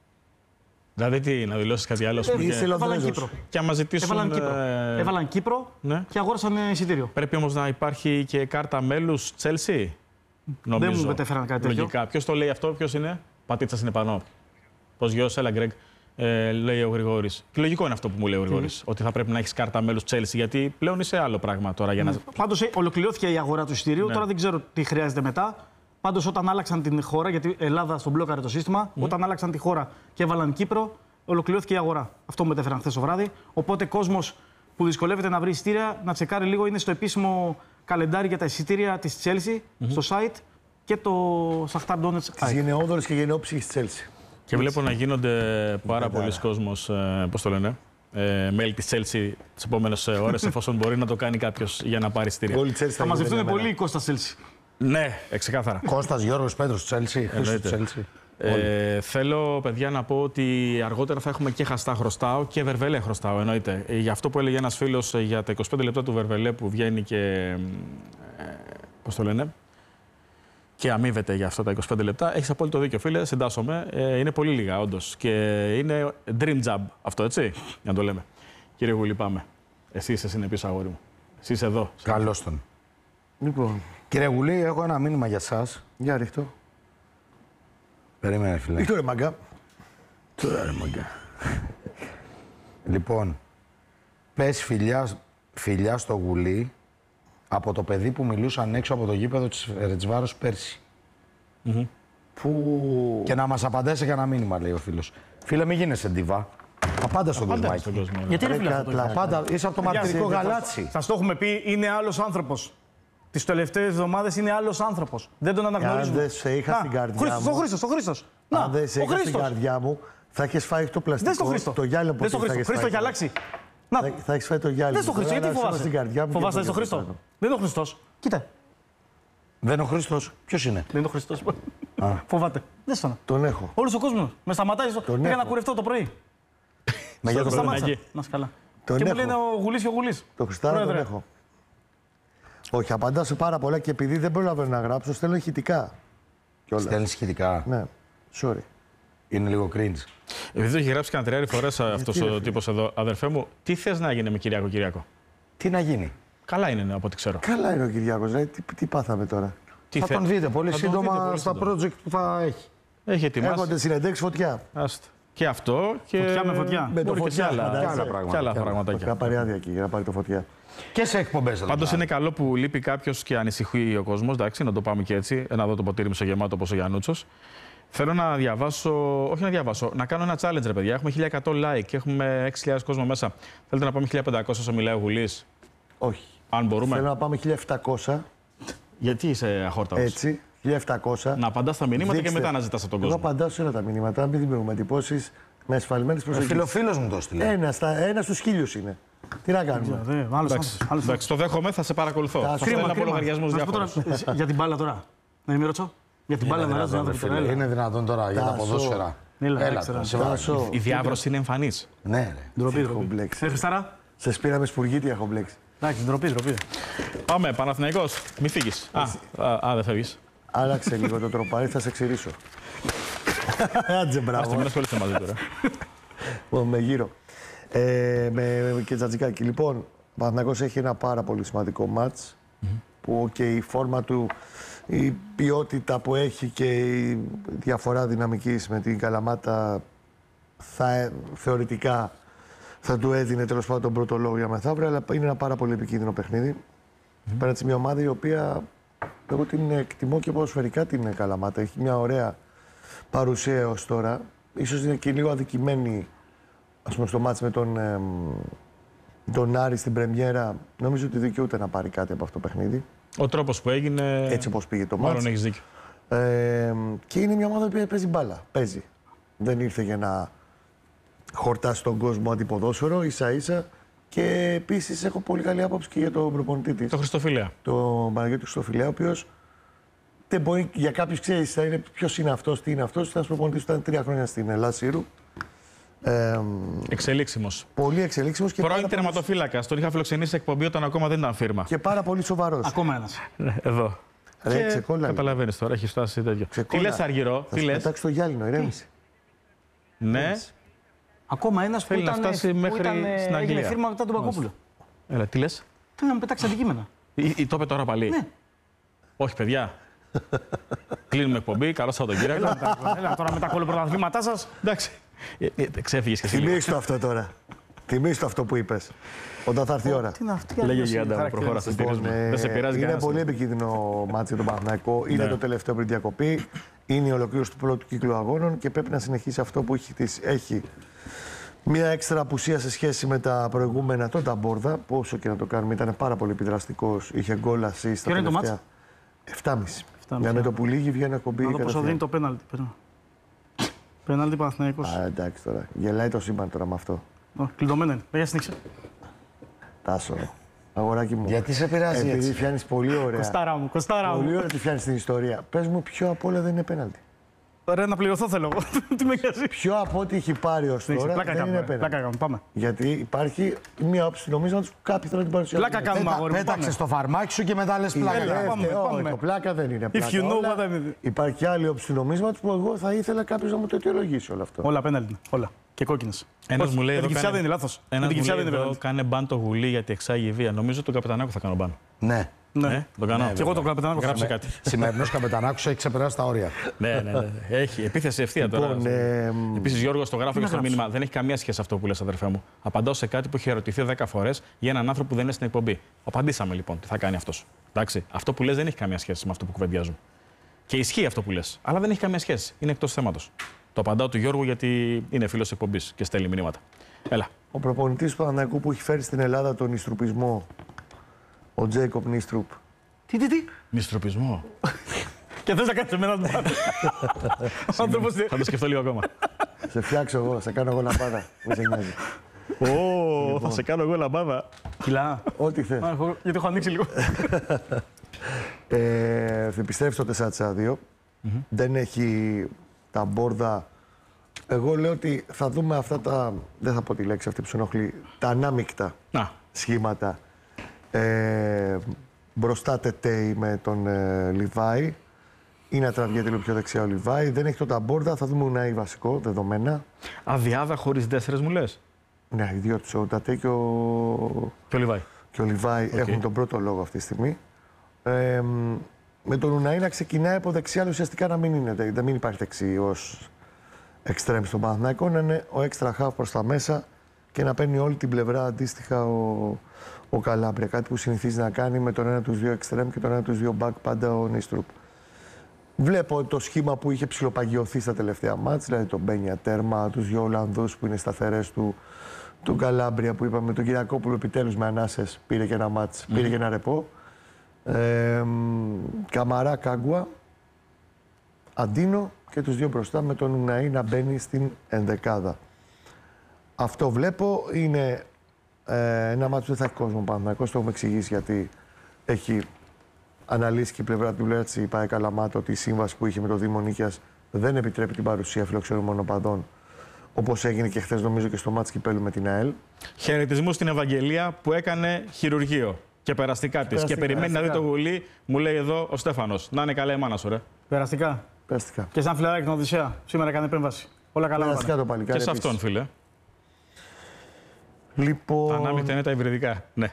Δηλαδή τι, να δηλώσεις κάτι άλλο. Ε, και... Έβαλαν Κύπρο. Και άμα ζητήσουν... Έβαλαν Κύπρο, ε... Έβαλαν Κύπρο ναι. και αγόρασαν εισιτήριο. Πρέπει όμως να υπάρχει και κάρτα μέλους Chelsea. Νομίζω. Δεν μου μετέφεραν κάτι τέτοιο. Λογικά. Ποιος το λέει αυτό, ποιος είναι. Πατήτσας είναι πάνω. Πώς γιος, έλα Γκρέγκ. Ε, λέει ο Γρηγόρης. Και λογικό είναι αυτό που μου λέει ο Γρηγόρης. Mm. Ότι θα πρέπει να έχεις κάρτα μέλους Chelsea, γιατί πλέον είσαι άλλο πράγμα τώρα. Για να... Πάντως ολοκληρώθηκε η αγορά του εισιτηρίου. Ναι. Τώρα δεν ξέρω τι χρειάζεται μετά. Πάντως όταν άλλαξαν την χώρα, γιατί Ελλάδα στον μπλόκαρε το σύστημα, mm. όταν άλλαξαν τη χώρα και έβαλαν Κύπρο, ολοκληρώθηκε η αγορά. Αυτό μου μετέφεραν χθες το βράδυ. Οπότε κόσμος που δυσκολεύεται να βρει εισιτήρια, να τσεκάρει λίγο, είναι στο επίσημο καλεντάρι για τα εισιτήρια της Chelsea, mm-hmm. στο site και το Shakhtar Donetsk. Τις γενναιόδωρες και γενναιόψυχες της Chelsea. Και βλέπω να γίνονται πάρα πολλοί κόσμος, ε, πώς το λένε, ε, μέλη της Chelsea τις επόμενες ώρες, εφόσον μπορεί να το κάνει κάποιος για να πάρει εισιτήρια. Θα μαζευτούν πολύ οι Κώστας Chelsea. Ναι, ξεκάθαρα. Κώστας, Γιώργος, Πέτρος, Chelsea, Χρήστος, Chelsea. Ε, θέλω, παιδιά, να πω ότι αργότερα θα έχουμε και Χαστά χρωστάω και Βερβελέ χρωστάω, εννοείται. Ε, για αυτό που έλεγε ένας φίλος για τα είκοσι πέντε λεπτά του Βερβελέ που βγαίνει και. Ε, πώς το λένε. Και αμείβεται για αυτά τα είκοσι πέντε λεπτά. Έχεις απόλυτο δίκιο, φίλε. Συντάσσομαι. Ε, είναι πολύ λίγα, όντως. Και είναι dream job αυτό, έτσι. Για να το λέμε. Κύριε Γουλή, πάμε. Εσύ είσαι συνεπής, αγόρι μου. Εσύ είσαι εδώ. Καλώς τον. Λοιπόν, Κύριε Γουλή, έχω ένα μήνυμα για σας. για ρίχτω. Περίμενε, φίλε. Ρίχτω ρε μαγκά. Τώρα, ρε μαγκά. Λοιπόν, πες φιλιά, φιλιά στο Γουλή από το παιδί που μιλούσαν έξω από το γήπεδο της Φερεντσβάρος πέρσι. Mm-hmm. Που... Και να μας απαντήσει για ένα μήνυμα, λέει ο φίλος. Φίλε, μην γίνεσαι ντιβά. Απάντα στον κόσμο. Στον κόσμο. Γιατί ρε φίλε αυτό το πλάκα. έχεις? Απάντα, είσαι από το μαρτυρικό Παιδιά, γαλάτσι. Σας το έχουμε πει, είναι άλλος άνθρωπος. Τις τελευταίες εβδομάδες είναι άλλος άνθρωπος. Δεν τον αναγνωρίζουμε. δεν σε είχα Να, στην καρδιά Χρήστος, μου. ο Χρήστος, ο Χρήστος. Να, Αν δεν σε ο είχα στην Χρήστος. καρδιά μου, θα έχεις φάει το πλαστικό. Δεν στο Χρήστο. Το γυάλινο Δεν στο ποτήρι θα Χρήστο. έχεις Χρήστο φάει. έχει αλλάξει. Να, Θα, θα έχεις φάει το γυάλινο. δεν στο Χρήστο, γιατί Τώρα, στην καρδιά φοβάσαι. μου και Φοβάσαι το στο Χρήστο. κάνω. Δεν είναι ο Χριστός. Κοίτα, Δεν είναι ο Χρήστος. Ποιος είναι? δεν είναι ο Χριστός. Φοβάται. Δεν στον. Τον έχω. Όλος ο κόσμος με σταματάει. στο- Πήγα έχω. να κουρευτώ το πρωί. Με για Το το σταμάτησα. εκεί. Να είσαι καλά. Τον Και μου έχω. λένε ο Γουλής και ο Γουλής. Το Χριστάρα τον Πρόεδρε. έχω. Όχι, απαντάω σε πάρα πολλά και επειδή δεν προλαβαίνω να γράψω, στέλνω ηχητικά. Κιόλας. Στέλνει σχετικά. Ναι, sorry. Είναι λίγο cringe. Επειδή το έχει γράψει κανένα τριάρι φορές αυτός ο τύπος εδώ, αδερφέ μου, τι θες να γίνει με Κυριάκο Κυριάκο? Τι να γίνει? Καλά είναι, από ό,τι ξέρω. Καλά είναι ο Κυριάκος, δηλαδή, τι, τι πάθαμε τώρα. Τι Θα θε- τον δείτε πολύ θα τον σύντομα δείτε πολύ στα σύντομα. project που θα έχει. Έχει ετοιμάσει. Έρχονται συνεντέξεις φωτιά. Άστο. Και αυτό και. Φωτιά με φωτιά. Με το Μπορεί και φωτιά, σε άλλα, φαντάζεσαι. Και άλλα πράγματα. και άλλα Και άλλα. πραγματάκια. Θα πάρει άδεια εκεί για να πάρει το φωτιά. Και σε εκπομπές. δηλαδή. Πάντως είναι καλό που λείπει κάποιο και ανησυχεί ο κόσμος. Εντάξει, να το πάμε και έτσι. Να δω το ποτήρι μισογεμάτο όπως ο Γιαννούτσος. Θέλω να διαβάσω, όχι να διαβάσω, να κάνω ένα challenge, ρε παιδιά. Έχουμε χίλια εκατό like, έχουμε έξι χιλιάδες κόσμο μέσα. Θέλετε να πάμε χίλια πεντακόσια όσο μιλάει ο Γουλής? Όχι. Αν μπορούμε. Θέλω να πάμε χίλια επτακόσια, Γιατί είσαι αχόρταος? έτσι, χίλια επτακόσια. Να απαντάς στα μηνύματα Δείξτε. και μετά να ζητάς από τον Εγώ κόσμο. απαντάω σε όλα τα μηνύματα, να μην δημιουργούμε εντυπώσεις με ασφαλμένες Ο προσεγγίσεις. φιλοφίλος μου το έστειλε. Ένα, στα, ένα στους χίλιους είναι. Τι να κάνουμε. Δε, άλλος Εντάξει, άνθρωπος, άλλος εντάξει, το δέχομαι, θα σε παρακολουθώ. Θα Θα σου σου στέλνω στέλνω από λογαριασμούς Να σου πω τώρα, διάφορους. εσύ, για την μπάλα τώρα. Να μην ρωτήσω. Για την μπάλα να ρωτήσω. δυνατόν, ρε φίλε. Έλα. Είναι δυνατόν τώρα για τα Τάσο. ποδόσφαιρα. Έλα, Έλα, έξερα. τώρα, σε βάζω. Τάσο, Η διάβρωση είναι εμφανής. Ναι, ρε. Ντροπή, έχω ντροπή. μπλέξει. Ε, Χριστάρα. Σε σπήραμε σπουργίτη, έχω μπλέξει. Εντάξει, ντροπή, ντροπή. Πάμε, Παναθηναϊκός. Μη φύγεις. Α, α, α, δεν φεύγεις. Άλλαξε λίγο το τροπάρι, θα σε ξηρίσω. Άντζε, Ας το μπράβο. μην ασχολείσαι μαζί τώρα. Λοιπόν, με γύρω. Ε, με, και Τζατζικάκη. Λοιπόν, ο Παναθηναϊκός έχει ένα πάρα πολύ σημαντικό μάτς που και η φόρμα του, η ποιότητα που έχει και η διαφορά δυναμικής με την Καλαμάτα θα, θεωρητικά θα του έδινε τέλος πάντων τον πρώτο λόγο για μεθαύριο, αλλά είναι ένα πάρα πολύ επικίνδυνο παιχνίδι. Πέρα σε μια ομάδα η οποία εγώ την εκτιμώ και ποδοσφαιρικά την Καλαμάτα. Έχει μια ωραία παρουσία έως τώρα. Ίσως είναι και λίγο αδικημένη, ας πούμε, στο μάτς με τον, ε, τον Άρη στην πρεμιέρα. Νομίζω ότι δικαιούται να πάρει κάτι από αυτό το παιχνίδι. Ο τρόπος που έγινε. Έτσι όπως πήγε το μάτς. Μάλλον έχεις δίκιο. Ε, και είναι μια ομάδα που παίζει μπάλα. Παίζει. Δεν ήρθε για να χορτάσει τον κόσμο αντιποδόσφαιρο, ίσα-ίσα. Και επίσης έχω πολύ καλή άποψη και για τον προπονητή της. Το Χριστοφιλέα. Τον Παναγιώτη Χριστοφιλέα, ο οποίος δεν μπορεί, για κάποιους ξέρει, θα είναι ποιος είναι αυτός, τι είναι αυτός. Ήταν προπονητής που ήταν τρία χρόνια στην Ελλάδα Σύρου. Ε, Εξελίξιμος. πολύ εξελίξιμος και, Πρώην πάρα πολύ- τερματοφύλακας. Τον είχα φιλοξενήσει σε εκπομπή όταν ακόμα δεν ήταν φίρμα. και πάρα πολύ σοβαρός. Ακόμα ένας. Εδώ. Ρε, Και ξεκόλα. καταλαβαίνεις τώρα, έχει φτάσει τέτοιο. Ξεκόλα. Τι λες, Αργυρό, Θα τι σου λες? πετάξει το γυάλινο, ηρέμησε. Ναι. Ακόμα ένας που Θέλει να ήταν, φτάσει που μέχρι ήταν, ε, στην έγινε Αγγλία. φίρμα μετά τον Πακόπουλο. Έλα, τι λες? Θέλει να μου πετάξει αντικείμενα. Ή, ή το είπε τώρα πάλι. Ναι. Όχι, παιδιά. Κλείνουμε εκπομπή. Καλό Σαββατοκύριακο. Έλα τώρα με τα κολοπρωταθλήματά σας. Εντάξει. Ε, ε, Ξέφυγες και εσύ. λίγο. Θυμήσου το αυτό τώρα. Θυμήσου το αυτό που είπες. Όταν θα έρθει η ώρα. Τι είναι αυτή η Λέγε αλλίωση Γιάντα μου, χαρακτήρα. προχώρα στο Λοιπόν, στηρίζουμε. ε, Δεν σε πειράζει είναι κανένας. πολύ επικίνδυνο μάτι για τον Παναθηναϊκό. Είναι Ναι. το τελευταίο πριν διακοπή. Είναι η ολοκλήρωση του πρώτου κύκλου αγώνων και πρέπει να συνεχίσει αυτό που έχει, χτίσει. Έχει μια έξτρα απουσία σε σχέση με τα προηγούμενα. Τον Ταμπόρδα, που όσο και να το κάνουμε, ήταν πάρα πολύ επιδραστικός. Είχε γκολ assist στα Ποιο είναι το τελευταία. εφτά και μισή. εφτά και μισή. Για με το που λύγει βγαίνει εκπομπή. Να δω πόσο κατευθείαν. δίνει το πέναλτι. Περνάω. Πέναλτι Παναθηναϊκός. Α, εντάξει τώρα. Γελάει το σύμπαν τώρα με αυτό. Ω, κλειδωμένο είναι. Παιδιά, συνέχισε. Τάσο. Αγοράκι μου. Γιατί σε πειράζει Επειδή έτσι? φτιάχνει πολύ ωραία. Κοστάρα μου, κοστάρα Πολύ μου. ωραία τη φτιάχνει την ιστορία. Πε μου, ποιο απ' όλα δεν είναι πέναλτι. Ρε, να πληρωθώ θέλω εγώ. Τι με νοιάζει. Πιο από ό,τι έχει πάρει ως τώρα Πλάκα δεν κάνουμε. είναι Πλάκα πέναλτι. κάνουμε. Πάμε. Γιατί υπάρχει μια όψη νομίσματος που κάποιοι θέλουν να την παρουσιάσουν. Πλάκα κάνουμε, αγόρι μου. Πέταξε Πάμε. το φαρμάκι σου και μετά λες πλάκα. Έλα, κάνουμε. πάμε, Όχι, πάμε. το πλάκα δεν είναι. If Πλάκα. you know Όλα- what I mean. Υπάρχει και άλλη όψη νομίσματος που εγώ θα ήθελα κάποιος να μου το αιτιολογήσει όλο αυτό. Όλα πέναλτι. Όλα. Και κόκκινες. Ένας Πώς, μου λέει με εδώ την κυψιά δεν κάνε- είναι λάθος. Με Ένας την μου κυψιά λέει δεν είναι εδώ πέναλτι. κάνε μπαν το γουλί γιατί εξάγει βία. Νομίζω τον Καπετανάκο θα κάνω μπαν. Ναι. Ναι. Ε, τον κάνω. Και εγώ τον Καπετανάκο θα Γράψε κάνω. κάτι. Σημερινός Καπετανάκος έχει ξεπεράσει τα όρια. ναι, ναι, ναι. Έχει επίθεση ευθεία τώρα. Λοιπόν, ε, Επίσης, Γιώργο, το γράφω και στο μήνυμα. Δεν έχει καμία σχέση αυτό που λες, αδερφέ μου. Απαντάω σε κάτι που έχει ερωτηθεί δέκα φορές για έναν άνθρωπο που δεν είναι στην εκπομπή. Απαντήσαμε λοιπόν τι θα κάνει αυτός. Εντάξει. Αυτό που λες δεν έχει καμία σχέση με αυτό που κουβεντιάζουμε. Και ισχύει αυτό που λες. Αλλά δεν έχει καμία σχέση. Είναι εκτός θέματος. Το απαντάω του Γιώργου γιατί είναι φίλος εκπομπής και στέλνει μηνύματα. Έλα. ο προπονητής του Παναθηναϊκού που έχει φέρει στην Ελλάδα τον Νιστρουπισμό, ο Τζέικοπ Νίστρουπ. Τι, τι, τι. Μιστροπισμό. Και θες να κάνεις εμένα τον πάνω. Ο άνθρωπος. Θα το σκεφτώ λίγο ακόμα. Σε φτιάξω εγώ, σε κάνω εγώ λαμπάδα. Μην σε νοιάζει. Ω, θα σε κάνω εγώ λαμπάδα. Κιλά. Ό,τι θες. Α, εγώ- Γιατί έχω ανοίξει λίγο. Ε, θα επιστρέψει στο τέσσερα δύο. Δεν έχει τα μπόρδα. Εγώ λέω ότι θα δούμε αυτά τα. Δεν θα πω τη λέξη αυτή που σου ενοχλεί. Τα ανάμεικτα Να. σχήματα. Ε, μπροστά Τετέι με τον ε, Λιβάη. Είναι να τραβιέται λίγο πιο δεξιά ο Λιβάη. Δεν έχει το ταμπόρδα. Θα δούμε Ουνάη βασικό, δεδομένα. Αδιάδα χωρίς τέσσερες μου λες. Ναι, οι δύο του, ο Τατέ και ο, Και ο Λιβάη. και ο Λιβάη έχουν τον πρώτο λόγο αυτή τη στιγμή. Ε, μ, με τον Ουναή να ξεκινάει από δεξιά, αλλά ουσιαστικά να μην, είναι, δεν μην υπάρχει δεξί ως εξτρέμ στον Παναθηναϊκό, να είναι ο έξτρα χαφ προς τα μέσα και να παίρνει όλη την πλευρά αντίστοιχα ο, ο Καλάμπρια. Κάτι που συνηθίζει να κάνει με τον ένα τους δύο εξτρέμ και τον ένα τους δύο μπακ πάντα ο Νίστρουπ. Βλέπω το σχήμα που είχε ψιλοπαγιωθεί στα τελευταία μάτς, δηλαδή τον Μπένια τέρμα, τους δύο Ολλανδούς που είναι σταθερές του, του Καλάμπρια που είπαμε, τον Κυριακόπουλο επιτέλους με ανάσες πήρε και ένα μάτς, πήρε και ένα ρεπό. Ε, Καμαρά, Κάγκουα, Αντίνο και τους δύο μπροστά με τον Ουναή να μπαίνει στην ενδεκάδα. Αυτό βλέπω, είναι ε, ένα μάτσο που δεν θα έχει κόσμο Παναθηναϊκός, το έχουμε εξηγήσει γιατί έχει αναλύσει και η πλευρά του πλευρά της ΠΑΕ Καλαμάτα ότι η σύμβαση που είχε με το Δήμο Νίκαιας δεν επιτρέπει την παρουσία φιλοξενούμενων οπαδών, όπως έγινε και χθες νομίζω και στο μάτς κυπέλου με την ΑΕΛ. Χαιρετισμού στην Ευαγγελία που έκανε χειρουργείο και περαστικά τη. Και Περαστικά, περιμένει να δει περαστικά. το γουλί, μου λέει εδώ ο Στέφανος. Να είναι καλά η μάνα σου, ρε. Περαστικά. Περαστικά. Και σαν φιλαράκι την Οδυσσέα. Σήμερα έκανε επέμβαση. Όλα καλά. Περαστικά όλα. το παλικάρι. Και σε επίσης. αυτόν, φίλε. Λοιπόν, Τα ανάμεικτα είναι τα υβριδικά. Ναι.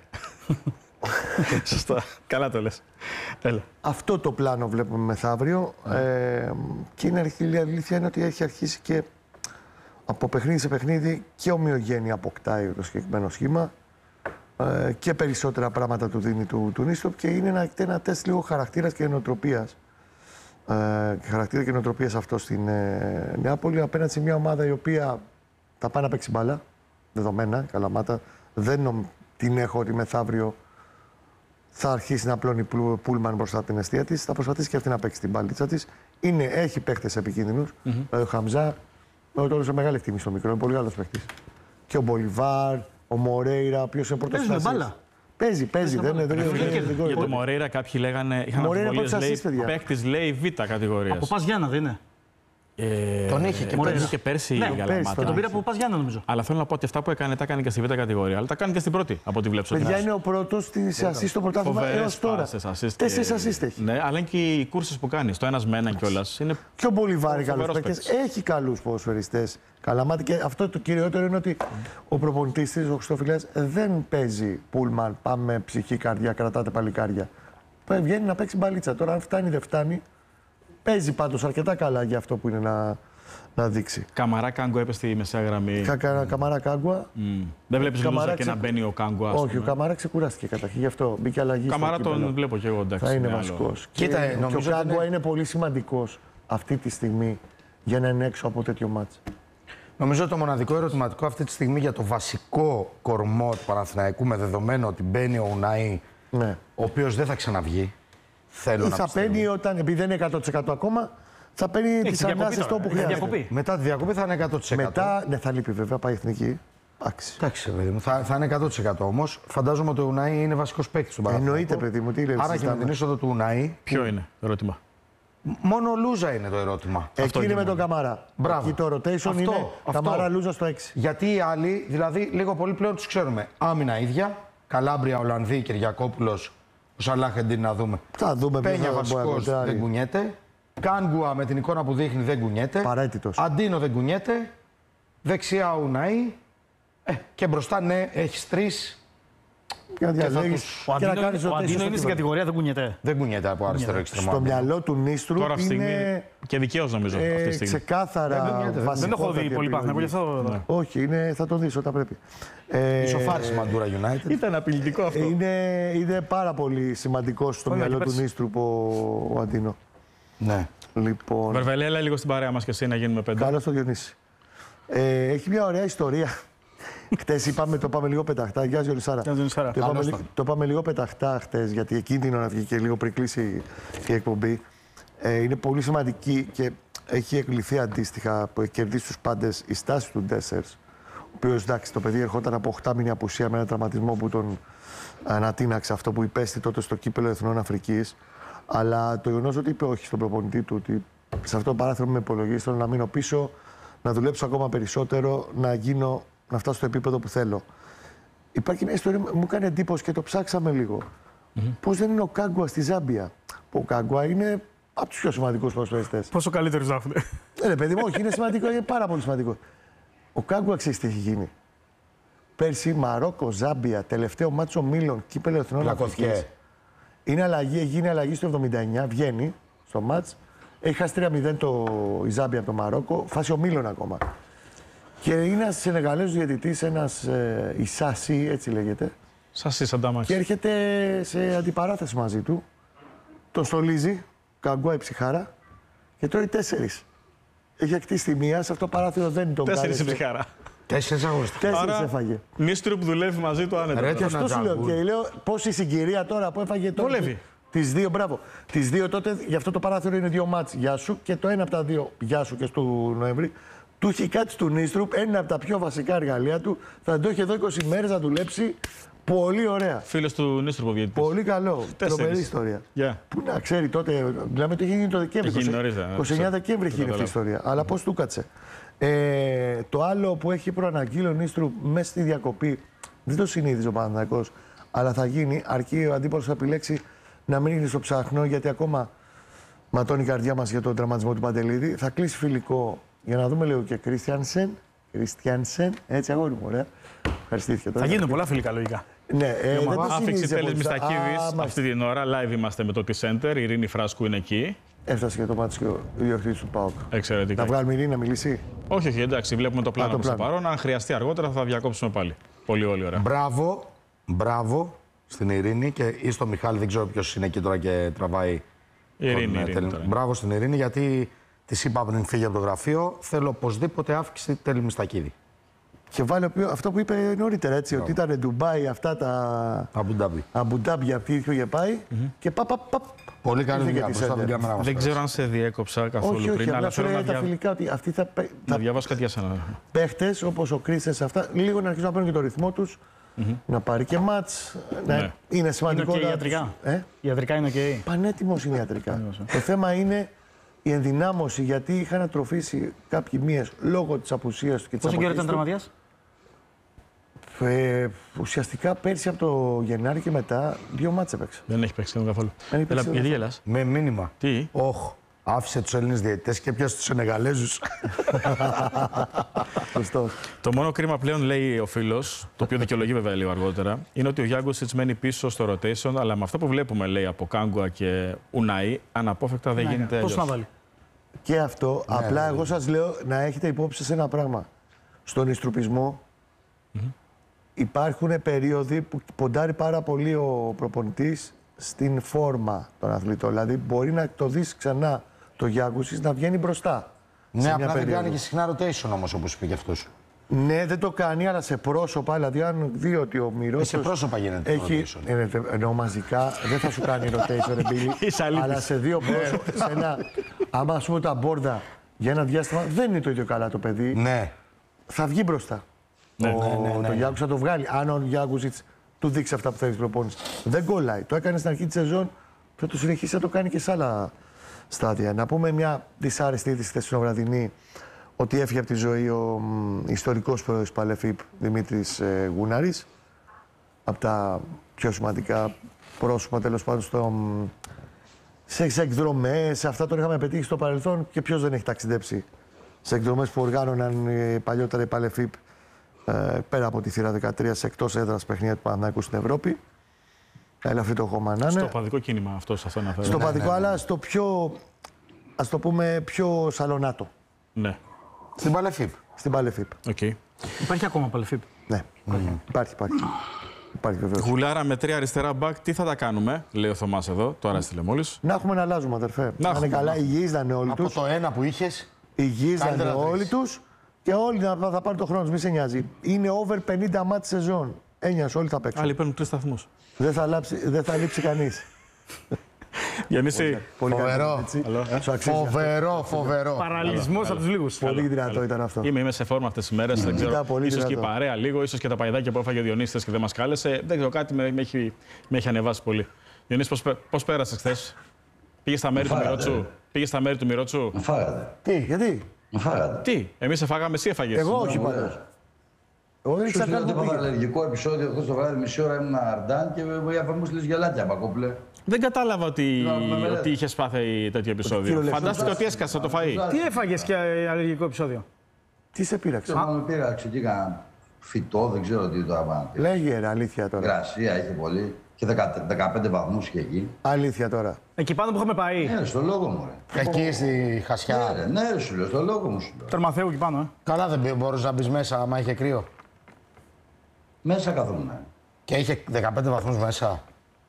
Σωστά. Καλά το λες. Έλα. αυτό το πλάνο βλέπουμε μεθαύριο. Ε, και είναι, η αλήθεια είναι ότι έχει αρχίσει και από παιχνίδι σε παιχνίδι και ομοιογένεια αποκτάει το συγκεκριμένο σχήμα ε, και περισσότερα πράγματα του δίνει του, του Νίστροπ και είναι ένα, ένα τεστ λίγο χαρακτήρας και νοοτροπίας. Ε, χαρακτήρα και νοοτροπίας αυτό στην ε, Νεάπολη απέναντι σε μια ομάδα η οποία θα πάει να παίξει μπάλα, δεδομένα, Καλαμάτα. Δεν νομ, την έχω ότι μεθαύριο θα αρχίσει να απλώνει πούλμαν μπροστά από την αιστεία της. Θα προσπαθήσει και αυτή να παίξει την μπάλιτσα της. Είναι, έχει παίχτες επικίνδυνους. Mm-hmm. Ο Χαμζά, εγώ το έδωσα μεγάλη εκτίμηση στο μικρό, είναι πολύ άλλος παίχτης. Και ο Μπολιβάρ, ο Μορέιρα, ο οποίος είναι πρώτος Παίζουν φάσης. μπάλα. Παίζει, παίζει. Δεν είναι Φίλε, δεν και για το Μορέιρα κάποιοι λέγανε. Είχαν Μορέιρα αμφιβολίες, πρώτος λέει, assist, παιδιά. παίκτης λέει β' κατηγορίας. Από Πας Γιάννα δεν είναι. Ε, Τον είχε και τον πέρσι. είχε και πέρσι Ναι, η πέρσι, Καλαμάτα. Τον πήρα από Πας Γιάννα νομίζω. Αλλά θέλω να πω ότι αυτά που έκανε τα έκανε και στη β' κατηγορία. Αλλά τα κάνει και στην πρώτη από ό,τι βλέπω. Παιδιά είναι ο πρώτος της assist στο πρωτάθλημα έως τώρα. Τέσσερις assist έχει. Ναι, αλλά είναι και οι κούρσες που κάνει. Το ένας με έναν κιόλας. Είναι Και ο Μπολιβάρη καλός φοβερός παίκτης. παίκτης. Έχει καλούς ποδοσφαιριστές. Καλαμάτι και αυτό το κυριότερο είναι ότι ο προπονητής της, ο Χριστόφυλλας, δεν παίζει πούλμαν. Πάμε ψυχή, καρδιά, κρατάτε παλικάρια. Βγαίνει να παίξει μπαλίτσα. Τώρα, αν φτάνει, δεν φτάνει. Παίζει πάντως αρκετά καλά για αυτό που είναι να, να δείξει. Καμαρά Κάγκο έπεσε στη μεσαία γραμμή. Κα, κα, καμαρά Κάγκουα. Mm. Δεν βλέπει Καμαρά Λούζα και ξε- να μπαίνει ο Κάγκο. ας Όχι, πούμε. ο Καμαρά ξεκουράστηκε καταρχήν γι' αυτό. Μπήκε αλλαγή. στο Καμαρά κύπελλο. τον βλέπω και εγώ, εντάξει. Θα είναι άλλο. βασικός. Κοίτα, και, νομίζω και ο ότι Κάγκουα είναι- είναι πολύ σημαντικός αυτή τη στιγμή για να είναι έξω από τέτοιο μάτς. Νομίζω το μοναδικό ερωτηματικό αυτή τη στιγμή για το βασικό κορμό του Παναθηναϊκού με δεδομένο ότι μπαίνει ο Ουναή, Ναι. ο οποίος δεν θα ξαναβγεί. Θέλω Ή να θα πιστεύω. παίρνει όταν, επειδή δεν είναι εκατό τοις εκατό ακόμα, θα παίρνει τις διακοπή ανάσες τώρα, το που έχει χρειάζεται. διακοπή. Μετά τη διακοπή θα είναι εκατό τοις εκατό. Μετά, ναι, θα λείπει βέβαια, πάει εθνική. Εντάξει. Εντάξει, παιδί μου, θα, θα είναι εκατό τοις εκατό όμως. Φαντάζομαι ότι ο Ουναή είναι βασικός παίκτης στον Παναθηναϊκό. Εννοείται, παιδί μου, τι λέει. Άρα και με την είσοδο του Ουναή, Ποιο είναι, ερώτημα. Μόνο Λούζα είναι το ερώτημα. Εκεί είναι με τον Καμαρά. Μπράβο. Εκεί το rotation αυτό, είναι αυτό. Καμαρά Λούζα στο έξι. Γιατί οι άλλοι, δηλαδή λίγο πολύ πλέον τους ξέρουμε. Άμυνα ίδια. Καλάμπρια, Ολλανδί, Κυριακόπουλος, ο Σαλάχεντιν να δούμε. Θα δούμε. Πένια βασικός δεν κουνιέται. Κάγκουα με την εικόνα που δείχνει δεν κουνιέται. Παρέτητος. Αντίνο δεν κουνιέται. Δεξιά Ουναή. Ε, και μπροστά ναι, έχεις τρεις. Και να διαλέγεις τους... Ο και να Αντίνο, κάνεις ο rotation Αντίνο στο είναι στην κύπελλο. κατηγορία δεν κουνιέται. Δεν κουνιέται από αριστερό εξτρεμό. Στο μυαλό του Νίστρου Τώρα αυτή τη στιγμή. είναι Και δικαίως νομίζω ε, αυτή τη στιγμή. ξεκάθαρα Δεν κουνιέται, δεν- βασικότατη Δεν έχω δει πολύ επιλογή. Παναθηναϊκό, γι' αυτό. Ναι. Όχι, είναι, θα το δεις όταν πρέπει. Ε, Ισοφάριση Μαντούρα United. Ήταν απειλητικό αυτό. είναι, είναι πάρα πολύ σημαντικό στο Ωραία, μυαλό και του πέρσι. Νίστρου ο, ο Αντίνο. Ναι. Λοιπόν, Βερβελέ, έλα λίγο στην παρέα μας και εσύ να γίνουμε πέντε. καλώς το Διονύση. Ε, έχει μια ωραία ιστορία. Χτες είπαμε, το πάμε λίγο πεταχτά. Γεια σου, Σάρα. Γεια σου, Σάρα. Το, πάμε, Καλώς λι- τον. το πάμε λίγο πεταχτά χτες, γιατί εκείνη να βγει και λίγο πριν κλείσει η εκπομπή. Ε, είναι πολύ σημαντική και έχει εκλειθεί αντίστοιχα που έχει κερδίσει τους πάντες η στάση του Ντέσσερς. Ο οποίος, εντάξει, το παιδί ερχόταν από οκτώ μήνη απουσία με ένα τραυματισμό που τον ανατείναξε, αυτό που υπέστη τότε στο κύπελλο Εθνών Αφρικής. Αλλά το γεγονός ότι είπε όχι στον προπονητή του, ότι σε αυτό το παράθυρο με υπολογίσει, θέλω να μείνω πίσω, να δουλέψω ακόμα περισσότερο, να γίνω, να φτάσω στο επίπεδο που θέλω. Υπάρχει μια ιστορία που μου έκανε εντύπωση και το ψάξαμε λίγο. Mm-hmm. Πώς δεν είναι ο Κάγκουα στη Ζάμπια. Ο Κάγκουα είναι από τους πιο σημαντικούς ποδοσφαιριστές. Πόσο καλύτερο να έχουν. Ε, ρε παιδί μου, όχι, είναι σημαντικό, είναι πάρα πολύ σημαντικό. Ο Κάγκουα ξέρεις τι έχει γίνει. Πέρσι Μαρόκο, Ζάμπια, τελευταίο μάτσο Μίλων, κύπελλο Εθνών Πλακώθηκε. Αφρικής. Είναι αλλαγή, γίνει αλλαγή στο εβδομήντα εννιά, βγαίνει στο μάτς. Έχει χάσει τρία μηδέν το, η Ζάμπια από το Μαρόκο, φάσει ο Μίλων ακόμα. Και είναι ένας Σενεγαλέζος διαιτητής, ένας ε, Ισάσι, έτσι λέγεται, Σας είσαι αντάμαξ. και έρχεται σε αντιπαράθεση μαζί του. Τον στολίζει, Καγκουά η ψυχάρα, και τρώει τέσσερις. Έχει ακτίσει τη μία, σε αυτό το παράθυρο δεν τον Τέσσερις η κάλεσε. ψυχάρα. Τέσσερις αγωνιστικά. Τέσσερις Άρα, έφαγε. Νίστρου που δουλεύει μαζί του άνετα. Ρε, Και αυτό σου λέω. Τζαγκούλ. Και λέω πόση συγκυρία τώρα που έφαγε τώρα. Βολεύει. Τις δύο, μπράβο. Τις δύο τότε, γι' αυτό το παράθυρο είναι δύο μάτς. Γεια σου και το ένα από τα δύο, γεια σου και στο Νοέμβρη, του έχει κάτι του Νίστρου, ένα από τα πιο βασικά εργαλεία του. Θα το έχει εδώ είκοσι μέρες να δουλέψει. Πολύ ωραία. Φίλος του Νίστρου που βγαίνει. Πολύ καλό. Τέσσερις. Τρομερή ιστορία. Γεια. Πού να ξέρει τότε, μιλάμε ότι είχε γίνει το Δεκέμβρη. Έχει γίνει είκοσι- νωρίς, ναι, είκοσι εννιά ξέρω. Δεκέμβρη Το έχει γίνει αυτή η καταλάβω. ιστορία. Αλλά πώς του κάτσε. Ε, το άλλο που έχει προαναγγείλει ο Νίστρου μέσα στη διακοπή, δεν το συνήθιζε ο Παναθηναϊκός, αλλά θα γίνει, αρκεί ο αντίπαλος θα επιλέξει να μην είναι στο ψάχνο, γιατί ακόμα ματώνει η καρδιά μας για τον τραυματισμό του Παντελίδη. Θα κλείσει φιλικό για να δούμε λίγο και Κρίστιανσεν. Κρίστιανσεν, έτσι αγόρι μου, ωραία. Ευχαριστήθηκε τώρα. Θα γίνουν πολλά φιλικά λογικά. Ναι, ε, δεν το Άφηξη συνήθιζε Τέλης πολύ. Α, Μιστακίδης. μάλιστα. Αυτή την ώρα live είμαστε με το T-Center. Η Ειρήνη Φράσκου είναι εκεί. Έφτασε και το μάτι και ο ιδιοκτήτης του ΠΑΟΚ. Εξαιρετικά. Να βγάλουμε Ειρήνη να μιλήσει. Όχι, όχι, εντάξει, βλέπουμε το πλάνο το προς το πλάνο. παρόν. Αν χρειαστεί αργότερα θα διακόψουμε πάλι. Πολύ, πολύ ωραία. Μπράβο, μπράβο στην Ειρήνη και ή στο Μιχάλη, δεν ξέρω ποιος είναι εκεί τώρα και τραβάει. Η Ειρήνη, τον, η ε, Ειρήνη τελ- τώρα. Μπράβο στην Ειρήνη, γιατί της είπα πριν φύγει από το γραφείο, θέλω οπωσδήποτε αύξηση Τέλη Μιστακίδη. Και βάλει ο ποιο- αυτό που είπε νωρίτερα, έτσι, ότι ήταν Ντουμπάι αυτά τα Αμπουντάμπι. Αμπουντάμπια αυτή που είχε πάει και παπ, παπ, παπ. Πολύ καλή Ήρθε δουλειά και τη μπροστά από την Center. κάμερα μας. Δεν ξέρω αν σε διέκοψα καθόλου Όχι, όχι, πριν, αλλά απλά σου θέλω να, λέει τα δια... φιλικά ότι αυτοί θα, παι- να θα διαβάσω κάτι για σένα. παίχτες όπως ο Κρίστες αυτά, λίγο να αρχίσουν να παίρνουν και το ρυθμό τους, να πάρει και μάτς. Να... Ναι. Είναι Είναι σημαντικό. οκ να ιατρικά. τους- Ε? Ιατρικά είναι οκ. Πανέτοιμος είναι ιατρικά. Το θέμα είναι η ενδυνάμωση, γιατί είχαν ατροφήσει κάποιοι μύες λόγω της απουσίας του και της Πόσο καιρό ήταν αποχής του. τραυματίας? Ε, ουσιαστικά πέρσι από το Γενάρη και μετά δύο μάτς έπαιξε. Δεν έχει παίξει καθόλου. Δεν έχει παίξει Έλα, γιατί καθόλου. γελάς? Με μήνυμα. Τι? Όχ, άφησε τους Έλληνες διαιτητές και πιάσε τους Σενεγαλέζους. Σωστός. Το μόνο κρίμα πλέον, λέει ο φίλος, το οποίο δικαιολογεί βέβαια λίγο αργότερα, είναι ότι ο Γιάνγκοσιτς μένει πίσω στο rotation, αλλά με αυτό που βλέπουμε, λέει, από Κάγκουα και Ουναΐ, αναπόφευκτα δεν γίνεται Πόσο να αλλιώς. βάλει? Και αυτό, απλά εγώ σας λέω να έχετε υπόψη σε ένα πράγμα. Στον ιστρουπισμό υπάρχουν περίοδοι που ποντάρει πάρα πολύ ο προπονητής στην φόρμα των αθλητών. Δηλαδή μπορεί να το δεις ξανά το Γιάνγκουσης να βγαίνει μπροστά. Ναι, σε μια απλά δεν περίοδο. κάνει και συχνά rotation όμως, όπως είπε και αυτός. Ναι, δεν το κάνει, αλλά σε πρόσωπα. Δηλαδή, αν δει ότι ο Μυρός. σε πρόσωπα γίνεται το έχει, rotation. ε, ε, ενώ μαζικά δεν θα σου κάνει rotation, ρε Μπίλη, Είσαι αλήτης. αλλά σε δύο πρόσωπα. σε ένα, άμα ας πούμε τα μπόρδα για ένα διάστημα δεν είναι το ίδιο καλά το παιδί, Ναι. θα βγει μπροστά. Ναι, ο, ναι, ναι, ναι. Το Γιάνγκους θα το βγάλει. Αν ο Γιάνγκουσιτς του δείξει αυτά που θέλει προπόνηση. Δεν κολλάει. Το έκανε στην αρχή τη σεζόν, θα το συνεχίσει να το κάνει και σε άλλα στάδια. Να πούμε μια δυσάρεστη είδηση χθεσινοβραδινή ότι έφυγε από τη ζωή ο μ, ιστορικός πρόεδρος του Παλεφίπ Δημήτρης ε, Γούναρης. Από τα πιο σημαντικά πρόσωπα τέλος πάντων στο, μ, σε εκδρομές, σε αυτά τον είχαμε πετύχει στο παρελθόν και ποιος δεν έχει ταξιδέψει σε εκδρομές που οργάνωναν ε, παλιότερα η Παλεφίπ ε, πέρα από τη θύρα δεκατρία σε εκτός έδρας παιχνίδια του Παναθηναϊκού στην Ευρώπη. Ελαφρύ το χώμα να είναι. Στο παδικό κίνημα αυτό σε αυτό αναφέρω. Στο Ναι, παδικό, ναι, ναι. αλλά στο πιο, ας το πούμε, πιο σαλονάτο. Ναι. Στην Παλεφίπ. Στην Παλεφίπ. Okay. Υπάρχει ακόμα Παλεφίπ. Ναι, mm. υπάρχει, υπάρχει. Υπάρχει βεβαίως. Γουλάρα με τρία αριστερά μπακ, τι θα τα κάνουμε, λέει ο Θωμάς εδώ, τώρα έστειλε μόλις. Να έχουμε να αλλάζουμε, αδερφέ. Να, να είναι καλά, υγιείς να είναι όλοι Από τους. το ένα που είχες. Υγιείς να είναι καλύτερα όλοι τρεις. τους και όλοι να, θα πάρουν το χρόνο τους, μη σε νοιάζει. Είναι over πενήντα μάτς σεζόν. Έννοιας, όλοι θα παίξουν. Άλλοι παίρνουν τρεις σταθμούς. Δεν θα, λάψει, δεν θα λείψει κανείς. Διονύση, Πολύ Φοβερό. καλό, έτσι. Σου αξίζει. Φοβερό, φοβερό. Παραλληλισμός από τους λίγους. Πολύ δυνατό ήταν αυτό. είμαι, είμαι σε φόρμα αυτές τις μέρες. Δεν ξέρω, Ήταν πολύ ίσως και η δυνατό. παρέα λίγο, ίσως και τα παϊδάκια που έφαγε ο Διονύσης και δεν μας κάλεσε. Δεν ξέρω, κάτι με, με, έχει, με έχει ανεβάσει πολύ. Διονύση, πώς, πέ- πώς πέρασες χθες? Πήγες στα μέρη του Φάγατε. Μιρότσου. Πήγες στα μέρη του Μιρότσου. Με φάγατε. Τι, γιατί. Με φάγατε. Τι, εμείς σε φάγαμε, εσύ έφαγες. Εγώ όχι Μου πάντα. λες. Εγώ δεν Σου ήξερα λέω καν ότι που έπαθα πήγε. αλλεργικό επεισόδιο χθες το βράδυ, μισή ώρα ήμουν αρντάν και η αφού μου στείλες γελάκια, Πακόπουλε. Δεν κατάλαβα ότι, Να, με μελέτες. ότι είχες πάθει τέτοιο επεισόδιο. κυριολεκτικά. Φαντάστηκα ότι έσκασε το φαΐ. Τι έφαγες και αλλεργικό επεισόδιο? Τι σε πείραξε. Ξέρω, με πήραξε και έκανα φυτό, δεν ξέρω τι το άπανα. Λέγε ρε, αλήθεια τώρα. Γρασία είχε πολύ και δεκα- δεκαπέντε βαθμούς είχε εκεί. Αλήθεια τώρα. Εκεί πάνω που είχαμε πάει. Ναι, ρε, στο λόγο μου, ρε. Εκεί στη Ναι, Χασιά. ρε, ναι, ρε, σου λέω, στο λόγο μου σου λέω. Τερμαθέου εκεί πάνω, ε. Καλά δεν μπορούσε να μπει μέσα άμα είχε κρύο. Μέσα καθόμουν. Και είχε δεκαπέντε βαθμούς μέσα.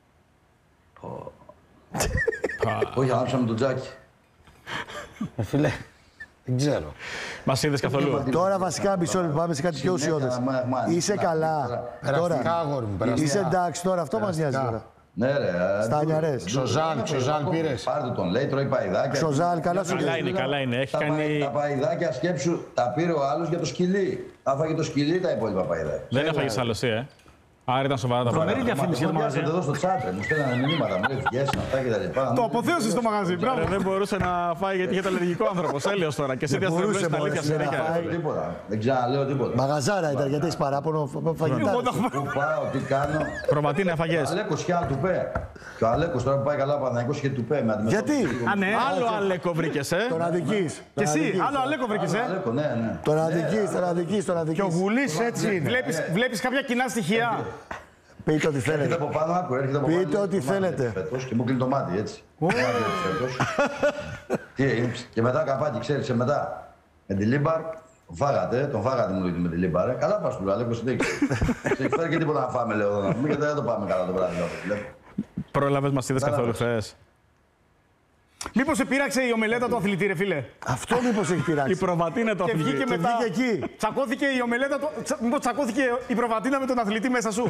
Όχι, ανάψαμε τον τζάκι. Ε, φίλε, δεν ξέρω. Μας είδες καθόλου? Τώρα βασικά μισό λεπτό, πάμε σε κάτι πιο Συνέχεια, ουσιώδες. μα- μα- Είσαι να- καλά. Περαστικά, Τώρα. αγόρι μου, περαστικά. Είσαι εντάξει τώρα, αυτό μας νοιάζει τώρα. Ναι, ρε. Στα ε, Ανιαρές. ντου- Ξοζάλ, ντου- Ξοζάλ ντου- πήρες. Πάρτε τον, λέει, τρώει παϊδάκια. Ξοζάλ, καλά σου Καλά λέει. είναι, καλά είναι. Έχει τα, κάνει- παϊ- τα παϊδάκια σκέψου, τα πήρε ο άλλος για το σκυλί. Τα φάγε το σκυλί τα υπόλοιπα παϊδάκια. Δεν έφαγες αλωσία, ε. Άρα ήταν σοβαρά τα Τρομερή πράγματα. διαφήμιση για το μαγαζί. Εδώ στο chat, μου στέλνανε μηνύματα, μου λέει βγες αυτά και τα λοιπά. Το αποθέωσε στο μαγαζί, μπράβο. Ρε, δεν μπορούσε να φάει γιατί είχε το αλλεργικό άνθρωπο. Έλεος τώρα. Και εσύ Δεν διαστρεβλώνεις μπορούσε, την μωρέ, αλήθεια εσύ, να συνέχεια. φάει. Δεν τίποτα. Δεν ξαναλέω τίποτα. Μαγαζάρα ήταν, γιατί έχει παράπονο φαγητά. Εγώ τα έχω- Πού πάω, τι κάνω. Προβατίνα Ο έφαγες. Αλέκος είχε άλλο τουπέ. Και ο Αλέκος τώρα που πάει καλά ο Παναθηναϊκός είχε τουπέ με αντιμετώπιση. Γιατί? Α, ναι. Άλλο Αλέκο βρήκες, ε. Τον αδικείς. Και εσύ, άλλο Αλέκο βρήκες, Ο ε. Αλέκο, ναι, ναι. Τον αδικείς, τον αδικείς, τον αδικείς. Και ο Γουλής έτσι είναι. Βλέπεις, βλέπεις κάποια κοινά στοιχεία. Πείτε ό,τι Έρχεται θέλετε. από πάνω, άκου, έρχεται από Πείτε πάνω. ό,τι το μάτι θέλετε. έτσι φέτος Και μου κλείνει το μάτι, έτσι. Το μάτι έτσι φέτος. Τι έγινε, και μετά καπάκι, ξέρεις, και μετά. Με τη Λίμπαρ, τον φάγατε, τον φάγατε μου με τη Λίμπαρ. ε. Καλά πας του, Αλέκος, συνέχισε. Σε έχει φέρει και τίποτα να φάμε, λέω, εδώ να πούμε, γιατί δεν το πάμε καλά το βράδυ. λέω. Πρόλαβες, μας είδες καθόλου Κατάλαβες. χθες. Μήπως σε πείραξε η ομελέτα του αθλητή, ρε φίλε. Αυτό μήπως έχει Η πειράξει. προβατίνα το Και βγήκε αθλητή. Και μετά. βγήκε εκεί. Τσακώθηκε η ομελέτα του. τσα- Μήπως τσακώθηκε η προβατίνα με τον αθλητή μέσα σου.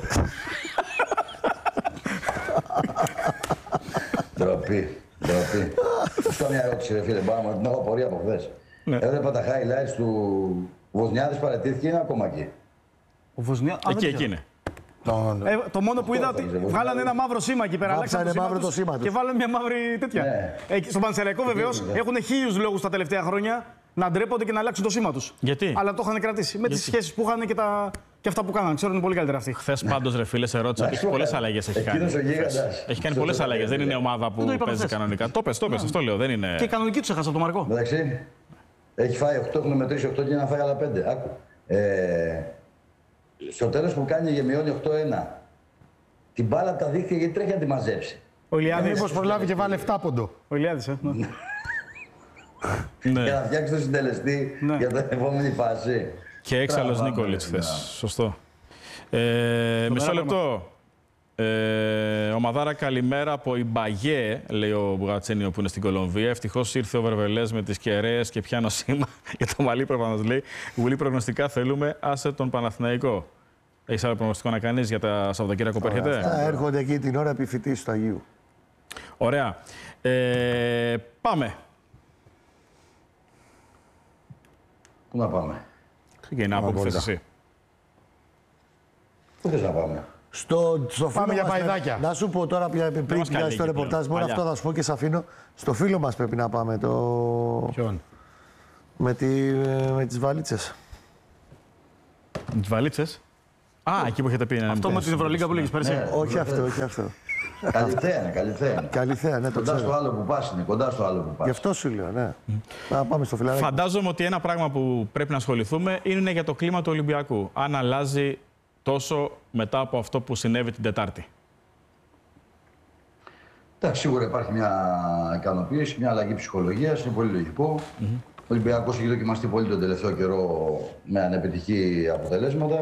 Ντροπή, ντροπή. Αυτό μια ερώτηση, ρε φίλε, πάμε, την έχω απορία από χθες. Ναι. Έβλεπα τα highlights του Βοσνιάδης, παραιτήθηκε, είναι ακόμα εκεί. Ο Βοσνία. Α, δεν Εκεί, ξέρω. εκεί είναι. Τον... Ε, το μόνο που είδα Αυτό ότι θα είχε, βγάλανε ένα μαύρο σήμα εκεί πέρα. Βάψανε αλλάξανε μαύρο το τους σήμα τους. Και βάλανε μια μαύρη τέτοια. Ναι. Ε, στον Πανσεραϊκό βεβαίω ναι. έχουν χίλιου λόγου τα τελευταία χρόνια να ντρέπονται και να αλλάξουν το σήμα του. Γιατί? Αλλά το είχαν κρατήσει. Με τι σχέσει που είχαν και, τα... και αυτά που κάνανε. Ξέρουν πολύ καλύτερα αυτοί. Χθες πάντως, ρε φίλε, σε ρώτησα ότι έχει πολλές αλλαγές. Έχει κάνει. Εκείνος ο γίγαντας. Έχει κάνει Στο πολλές στο αλλαγές. Δεν είναι ομάδα που το είπαμε παίζει χθες. κανονικά. Το πες, το πες. Αυτό λέω. Δεν είναι. Και η κανονική του έχασα από τον Μαρκό. Εντάξει, έχει φάει οκτώ, έχουν μετρήσει οκτώ και να φάει άλλα πέντε. Άκου. Ε, στο τέλος που κάνει και μειώνει οκτώ ένα, την μπάλα από τα δίχτυα γιατί τρέχει να τη μαζέψει. Ο Ηλιάδης. Μήπως προλάβει και βάλε επτά πόντο. Ο Ηλιάδης, ε. ναι. Ναι. Για να φτιάξει το συντελεστή Ναι. για την επόμενη φάση. Και έξαλλος Τραβάμε, Νίκολιτς ναι. χθες. Σωστό. Ε, μισό λεπτό. Ε, ομαδάρα καλημέρα από η Μπαγιέ, λέει ο Μπουγατσένιο που είναι στην Κολομβία. Ευτυχώς ήρθε ο Βερβελές με τις κεραίες και πιάνω σήμα για το μαλλί προφανώς λέει. Γουλή προγνωστικά θέλουμε, άσε τον Παναθηναϊκό. Έχεις άλλο προγνωστικό να κάνεις για τα Σαββατοκύριακο που έρχεται? Θα έρχονται εκεί την ώρα επιφυτής του Αγίου. Ωραία. Ε, πάμε. Πού να πάμε. Ξεκινά από που θες εσύ. Πού θες να πάμε. Στο, στο Πάμε για μας παϊδάκια. Να σου πω τώρα πριν πήγα στο ρεπορτάζ, μόνο αυτό θα σου πω και σε αφήνω. Στο φίλο μας πρέπει να πάμε. Το... Ποιον? Με, τη, με τις βαλίτσες. Με τις βαλίτσες. Α, εκεί που έχετε πει. Αυτό με την Ευρωλίγκα που λέγεις πέρσι. Ναι. Όχι αυτό, όχι αυτό. Καλή θέα είναι, καλή θέα είναι. Καλή θέα, ναι, το Κοντά ξέρω. στο άλλο που πας είναι, κοντά στο άλλο που πας. Γι' αυτό σου λέω, ναι. Να πάμε στο φιλαράκι. Φαντάζομαι ότι ένα πράγμα που πρέπει να ασχοληθούμε είναι για το κλίμα του Ολυμπιακού. Αν αλλάζει τόσο μετά από αυτό που συνέβη την Τετάρτη. Εντάξει, σίγουρα υπάρχει μια ικανοποίηση, μια αλλαγή ψυχολογίας, είναι πολύ λογικό. Mm-hmm. Ο Ολυμπιακός έχει δοκιμαστεί πολύ τον τελευταίο καιρό με ανεπιτυχή αποτελέσματα.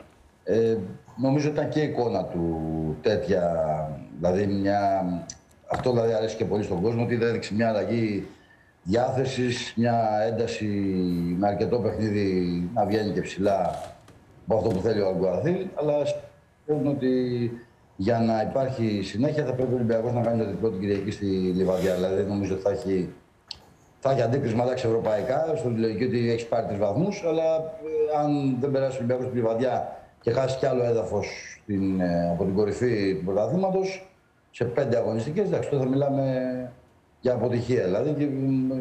Ε, νομίζω ήταν και η εικόνα του τέτοια, δηλαδή μια... αυτό δηλαδή αρέσει και πολύ στον κόσμο, ότι έδειξε μια αλλαγή διάθεσης, μια ένταση με αρκετό παιχνίδι να βγαίνει και ψηλά από αυτό που θέλει ο Αλγκουαθίλ, αλλά πιστεύω ότι για να υπάρχει συνέχεια θα πρέπει ο Ολυμπιακός να κάνει το διπλό την Κυριακή στη Λιβαδιά. Δηλαδή νομίζω ότι θα έχει, θα έχει αντίκρισμα εντάξει ευρωπαϊκά, στο λογική ότι έχει πάρει τρεις βαθμούς, αλλά ε, αν δεν περάσει ο Ολυμπιακός στη Λιβαδιά και χάσει κι άλλο έδαφος στην, ε, από την κορυφή του πρωταθλήματος, σε πέντε αγωνιστικές, εντάξει, τότε θα μιλάμε για αποτυχία δηλαδή και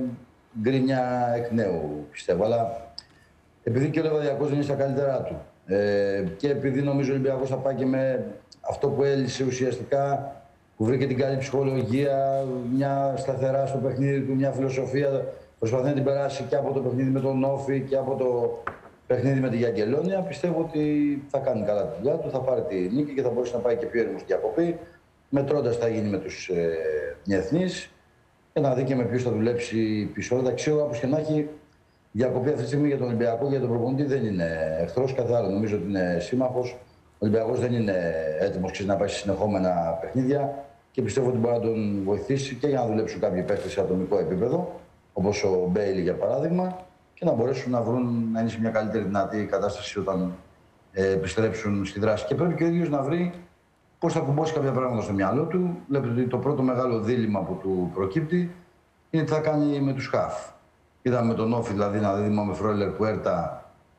γκρίνια εκ νέου πιστεύω. Αλλά επειδή και ο Λιβαδιακός δεν είναι στα καλύτερά του ε, και επειδή νομίζω ο Ολυμπιακός θα πάει και με αυτό που έλυσε ουσιαστικά, που βρήκε την καλή ψυχολογία, μια σταθερά στο παιχνίδι του, μια φιλοσοφία, προσπαθεί να την περάσει και από το παιχνίδι με τον Όφη και από το παιχνίδι με τη Γιαγκελόνια, πιστεύω ότι θα κάνει καλά τη δουλειά του, θα πάρει τη νίκη και θα μπορέσει να πάει και πιο ήρεμο στη διακοπή, μετρώντας τι θα γίνει με τους ε, διεθνείς και να δει και με ποιους θα δουλέψει πίσω. Εντάξει, όπως και να έχει, η διακοπή αυτή τη στιγμή για τον Ολυμπιακό, για τον προπονητή δεν είναι εχθρός, κάθε άλλο νομίζω ότι είναι σύμμαχος. Ο Ολυμπιακός δεν είναι έτοιμος να πάει σε συνεχόμενα παιχνίδια και πιστεύω ότι μπορεί να τον βοηθήσει και για να δουλέψουν κάποιοι παίκτες σε ατομικό επίπεδο, όπως ο Μπέιλι για παράδειγμα, και να μπορέσουν να βρουν να είναι σε μια καλύτερη δυνατή κατάσταση όταν ε, επιστρέψουν στη δράση. Και πρέπει και ο ίδιος να βρει πώς θα κουμπώσει κάποια πράγματα στο μυαλό του. Βλέπετε ότι το πρώτο μεγάλο δίλημμα που του προκύπτει είναι τι θα κάνει με τους χαφ. Είδαμε με τον Όφη δηλαδή ένα δίλημμα με Φρόιλερ Πουέρτα,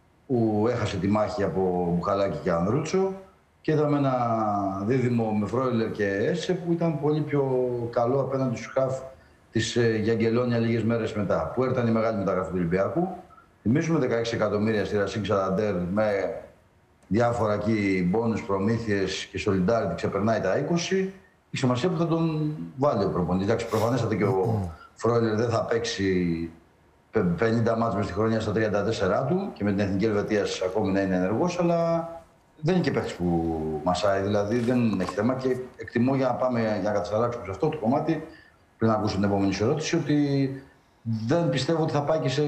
που έχασε τη μάχη από Μπουχαλάκη και Ανδρούτσο, και είδαμε ένα δίδυμο με Φρόιλερ και Έσε που ήταν πολύ πιο καλό απέναντι στους χαφ της Γιαγκελόνια λίγες μέρες μετά. Που ήταν η μεγάλη μεταγραφή του Ολυμπιακού. Θυμίζουμε δεκαέξι εκατομμύρια στη Ρασίγκ Σανταντέρ με διάφορα εκεί μπόνους, προμήθειες και solidarity ξεπερνάει τα είκοσι. Η σημασία που θα τον βάλει ο προπονητής. Εντάξει, προφανέστατα και ο Φρόιλερ δεν θα παίξει πενήντα μάτς μες στη χρονιά στα τριάντα τέσσερα του και με την Εθνική Ελβετία ακόμη να είναι ενεργός, αλλά δεν είναι και παίκτης που μασάει, δηλαδή δεν έχει θέμα και εκτιμώ για να πάμε για να κατασταλάξουμε σε αυτό το κομμάτι, πριν να ακούσω την επόμενη ερώτηση, ότι δεν πιστεύω ότι θα πάει και σε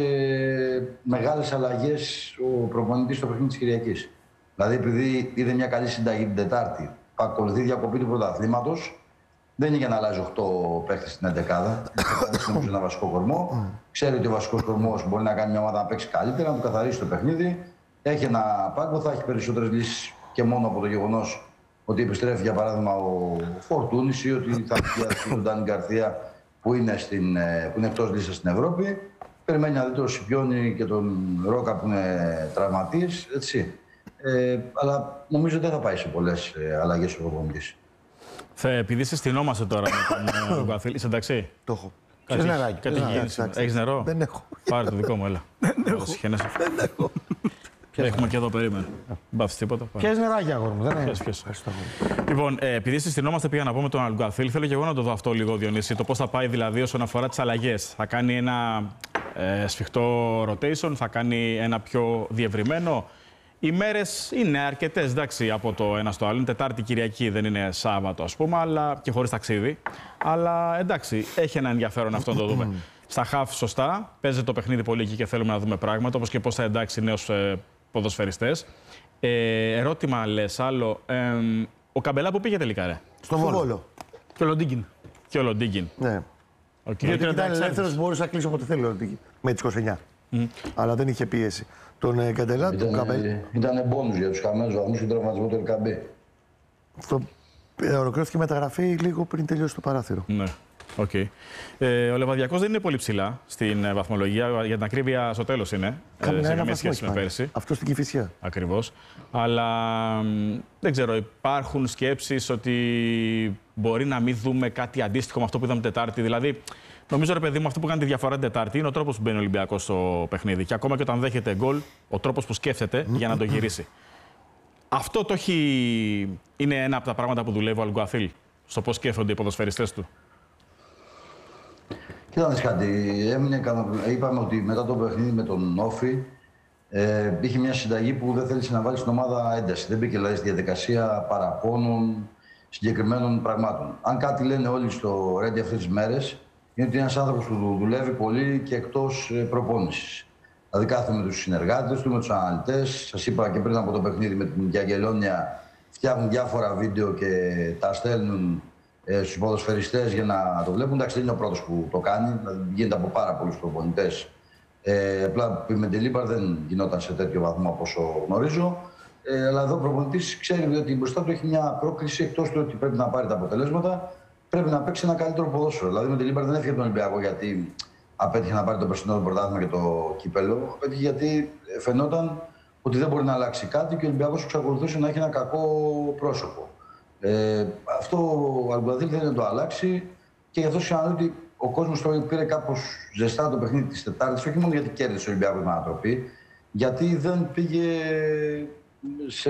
μεγάλες αλλαγές ο προπονητής στο παιχνίδι της Κυριακής. Δηλαδή επειδή είδε μια καλή συνταγή την Τετάρτη, ακολουθεί διακοπή του πρωταθλήματος, δεν είναι για να αλλάζει οκτώ παίχτες στην εντεκάδα. Είναι ένα βασικό κορμό. Ξέρει ότι ο βασικός κορμός μπορεί να κάνει μια ομάδα να παίξει καλύτερα, να του καθαρίσει το παιχνίδι. Έχει ένα πάγκο, θα έχει περισσότερες λύσεις και μόνο από το γεγονός ότι επιστρέφει για παράδειγμα ο Φορτούνης ή ότι θα πιάσει τον Ντάνι Γκαρθία που είναι, στην, που είναι εκτός λύσης στην Ευρώπη. Περιμένει να δει τον Σιπιόνι και τον Ρόκα που είναι τραυματίες. Έτσι. Ε, αλλά νομίζω δεν θα πάει σε πολλές αλλαγές ο προπονητής. Θα επειδή συστηνόμαστε τώρα με τον Αλγκουαθίλ, είσαι εντάξει? Το έχω. Κάτι, νεράκι. κάτι γίνεται. Έχεις νερό? Δεν έχω. Πάρε το δικό μου, έλα. Δεν έχω. Δεν έχω. Έχουμε και εδώ, περίμενε. Δεν πάθεις τίποτα. Ποιες νεράκι, αγόρι μου, δεν είναι. Ποιες, ποιες. Λοιπόν, ε, επειδή συστηνόμαστε, πήγα να πω με τον Αλγκουαθίλ, θέλω και εγώ να το δω αυτό λίγο, Διονύση. Το πώς θα πάει δηλαδή όσον αφορά τις αλλαγές. Θα κάνει ένα ε, σφιχτό rotation, θα κάνει ένα πιο διευρυμένο. Οι μέρες είναι αρκετές, εντάξει, από το ένα στο άλλο. Είναι Τετάρτη, Κυριακή, δεν είναι Σάββατο, ας πούμε, αλλά και χωρίς ταξίδι. Αλλά εντάξει, έχει ένα ενδιαφέρον αυτό να το δούμε. Στα χαφ, σωστά, παίζει το παιχνίδι πολύ εκεί και θέλουμε να δούμε πράγματα, όπως και πώς θα εντάξει νέους ε, ποδοσφαιριστές. Ε, ερώτημα λες, άλλο. Ε, ο Καμπελά που πήγε τελικά, ρε? Στο Βόλο. Και ο Λοντίγκιν. Και ο Λοντίγκιν. Ναι. Okay. Γιατί ήταν ελεύθερος, μπορούσε να κλείσει όποτε θέλει ο Λοντίγκιν. Με τις είκοσι εννιά. Mm. Αλλά δεν είχε πίεση. Τον ε, Καντελά, τον Καμπελά. Ήταν μπόνους για τους χαμένους βαθμούς και τον τραυματισμό του Ελκαμπή. Αυτό ε, ολοκληρώθηκε η μεταγραφή λίγο πριν τελειώσει το παράθυρο. Ναι. Okay. Ε, ο Λεβαδιακός δεν είναι πολύ ψηλά στην βαθμολογία. Για την ακρίβεια, στο τέλος είναι. Καμία σε ένα καμία βαθμό σχέση με πέρσι. Αυτό στην Κηφισιά. Ακριβώς. Αλλά δεν ξέρω, υπάρχουν σκέψεις ότι μπορεί να μην δούμε κάτι αντίστοιχο με αυτό που είδαμε Τετάρτη. Δηλαδή, νομίζω, ρε παιδί μου, αυτό που κάνει τη διαφορά την Τετάρτη είναι ο τρόπος που μπαίνει ο Ολυμπιακός στο παιχνίδι. Και ακόμα και όταν δέχεται γκολ, ο τρόπος που σκέφτεται για να το γυρίσει. Αυτό το έχει... είναι ένα από τα πράγματα που δουλεύει ο Αλγκουαθίλ στο πώς σκέφτονται οι ποδοσφαιριστές του. Κοίταξε κάτι. Έμεινε, είπαμε ότι μετά το παιχνίδι με τον Όφη ε, είχε μια συνταγή που δεν θέλησε να βάλει στην ομάδα ένταση. Δεν μπήκε δηλαδή στη διαδικασία παραπώνων συγκεκριμένων πραγμάτων. Αν κάτι λένε όλοι στο Ρέντι αυτές τις μέρες, είναι ότι είναι ένας άνθρωπος που δουλεύει πολύ και εκτός προπόνησης. Δηλαδή κάθεται με τους συνεργάτες του, με τους αναλυτές. Σας είπα και πριν από το παιχνίδι με την Γιαγγελόνια, φτιάχνουν διάφορα βίντεο και τα στέλνουν ε, στους ποδοσφαιριστές για να το βλέπουν. Εντάξει, δεν είναι ο πρώτος που το κάνει, δηλαδή γίνεται από πάρα πολλούς προπονητές. Ε, απλά με την Λίμπαρ δεν γινόταν σε τέτοιο βαθμό από όσο γνωρίζω. Ε, αλλά εδώ ο προπονητής ξέρει ότι μπροστά του έχει μια πρόκληση, εκτός του ότι πρέπει να πάρει τα αποτελέσματα, πρέπει να παίξει ένα καλύτερο ποδόσφαιρο. Δηλαδή με την Λίμπαρ δεν έφυγε τον Ολυμπιακό γιατί απέτυχε να πάρει το περσινό πρωτάθλημα και το κύπελο. Απέτυχε γιατί φαινόταν ότι δεν μπορεί να αλλάξει κάτι και ο Ολυμπιακός εξακολουθούσε να έχει ένα κακό πρόσωπο. Ε, αυτό ο Αλγκουαθίλ θέλει να το αλλάξει και γι' αυτό ξαναλέω ότι ο κόσμος το πήρε κάπως ζεστά το παιχνίδι της Τετάρτης, όχι μόνο γιατί κέρδισε ο Ολυμπιακός με ανατροπή, γιατί δεν πήγε σε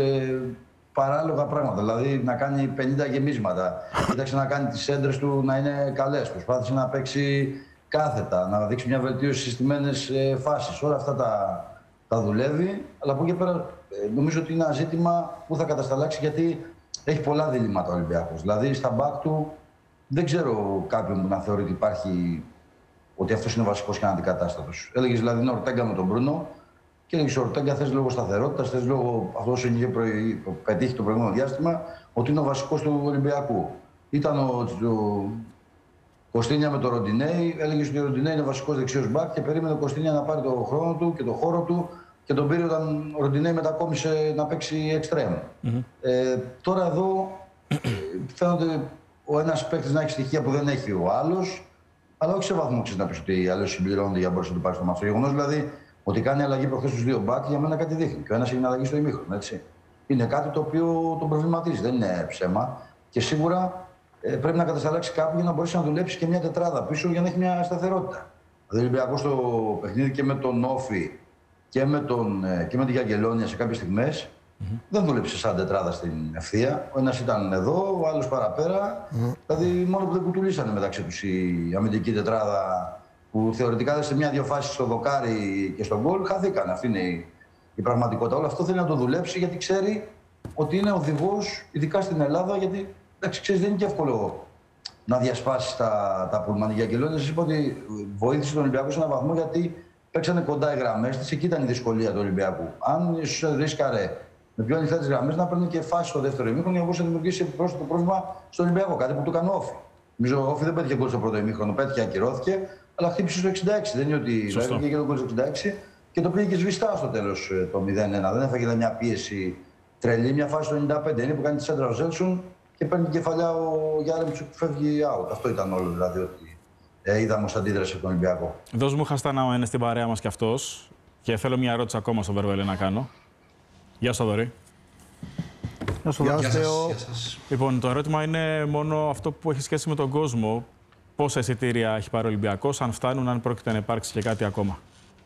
παράλογα πράγματα. Δηλαδή να κάνει πενήντα γεμίσματα, κοίταξε να κάνει τις έντρες του να είναι καλές, προσπάθησε να παίξει κάθετα, να δείξει μια βελτίωση στις στημένες φάσεις. Όλα αυτά τα, τα δουλεύει, αλλά από εκεί πέρα νομίζω ότι είναι ένα ζήτημα που θα κατασταλάξει γιατί έχει πολλά διλήμματα ο Ολυμπιακός. Δηλαδή στα μπακ του δεν ξέρω κάποιον που να θεωρεί ότι υπάρχει, ότι αυτός είναι βασικός και αναντικατάστατος. Έλεγες δηλαδή είναι Ορτέγκα με τον Μπρούνο και έλεγες Ορτέγκα θες λόγω σταθερότητας, θες λόγω αυτό όσο είχε πετύχει το προηγούμενο διάστημα, ότι είναι ο βασικός του Ολυμπιακού. Ήταν ο, ο Κωστίνια με τον Ροντινέη, έλεγες ότι ο Ροντινέη είναι βασικός δεξιός μπακ και περίμενε ο Κωστίνια να πάρει τον χρόνο του και τον χώρο του και τον πήρε όταν ο Ροντινέη μετακόμισε να παίξει εξτρέμ. Mm-hmm. Ε, τώρα εδώ ε, φαίνονται ο ένας παίκτης να έχει στοιχεία που δεν έχει ο άλλος, αλλά όχι σε βαθμό ξέρεις να πεις ότι αλλιώς συμπληρώνονται για να μπορέσει να το πάρει στο μάτι. Το γεγονός δηλαδή ότι κάνει αλλαγή προχθές στους δύο μπακ για μένα κάτι δείχνει. Και ο ένας έγινε αλλαγή στο ημίχρονο, έτσι. Είναι κάτι το οποίο τον προβληματίζει, δεν είναι ψέμα. Και σίγουρα ε, πρέπει να κατασταλάξει κάπου για να μπορέσει να δουλέψει και μια τετράδα πίσω για να έχει μια σταθερότητα. Δηλαδή, ο Ολυμπιακός στο παιχνίδι και με τον Όφη και με, τον, ε, και με την Γιαγγελόνια σε κάποιες στιγμές mm-hmm. δεν δούλεψε σαν τετράδα στην ευθεία. Ο ένας ήταν εδώ, ο άλλος παραπέρα. Mm-hmm. Δηλαδή, μόνο που δεν κουτουλήσανε μεταξύ τους η αμυντική τετράδα που θεωρητικά σε μια-δυο φάσεις στο δοκάρι και στον γκολ χαθήκαν. Αυτή είναι η, η πραγματικότητα. Όλο αυτό θέλει να το δουλέψει γιατί ξέρει ότι είναι οδηγός, ειδικά στην Ελλάδα. Γιατί εντάξει, ξέρεις, δεν είναι και εύκολο να διασπάσει τα, τα πουλμαν. Η Γιαγγελόνια σας είπα ότι βοήθησε τον Ολυμπιακό σε έναν βαθμό γιατί παίξανε κοντά οι γραμμές της. Εκεί ήταν η δυσκολία του Ολυμπιακού. Αν ρίσκαρε με πιο ανοιχτά τις γραμμές να παίρνει και φάση στο δεύτερο ημίχρονο για να δημιουργήσει επιπρόσθετο πρόβλημα στον Ολυμπιακό. Κάτι που του έκανε Όφη. Νομίζω ο Όφη δεν πέτυχε γκολ στο πρώτο ημίχρονο, πέτυχε, ακυρώθηκε, αλλά χτύπησε στο εξήντα έξι. Δεν είναι ότι πήγε και το γκολ στο εξήντα έξι και το πήγε και σβηστά στο τέλος το μηδέν ένα. Δεν έφαγε μια πίεση τρελή, μια φάση στο ενενήντα πέντε. Είναι που κάνει τη σέντρα ο Ζέλσον και παίρνει κεφαλιά ο Γιάρεμτσουκ που φεύγει out. Αυτό ήταν όλο δηλαδή ότι ε, είδαμε ως αντίδραση από τον Ολυμπιακό. Δώσ' μου Χαστά να είναι στην παρέα μας κι αυτός και θέλω μια ερώτηση ακόμα στον Βερβέλη να κάνω. Γεια σου, Θοδωρή. Γεια σου, Γεια σας. Λοιπόν, το ερώτημα είναι μόνο αυτό που έχει σχέση με τον κόσμο. Πόσα εισιτήρια έχει πάρει ο Ολυμπιακός, αν φτάνουν, αν πρόκειται να υπάρξει και κάτι ακόμα.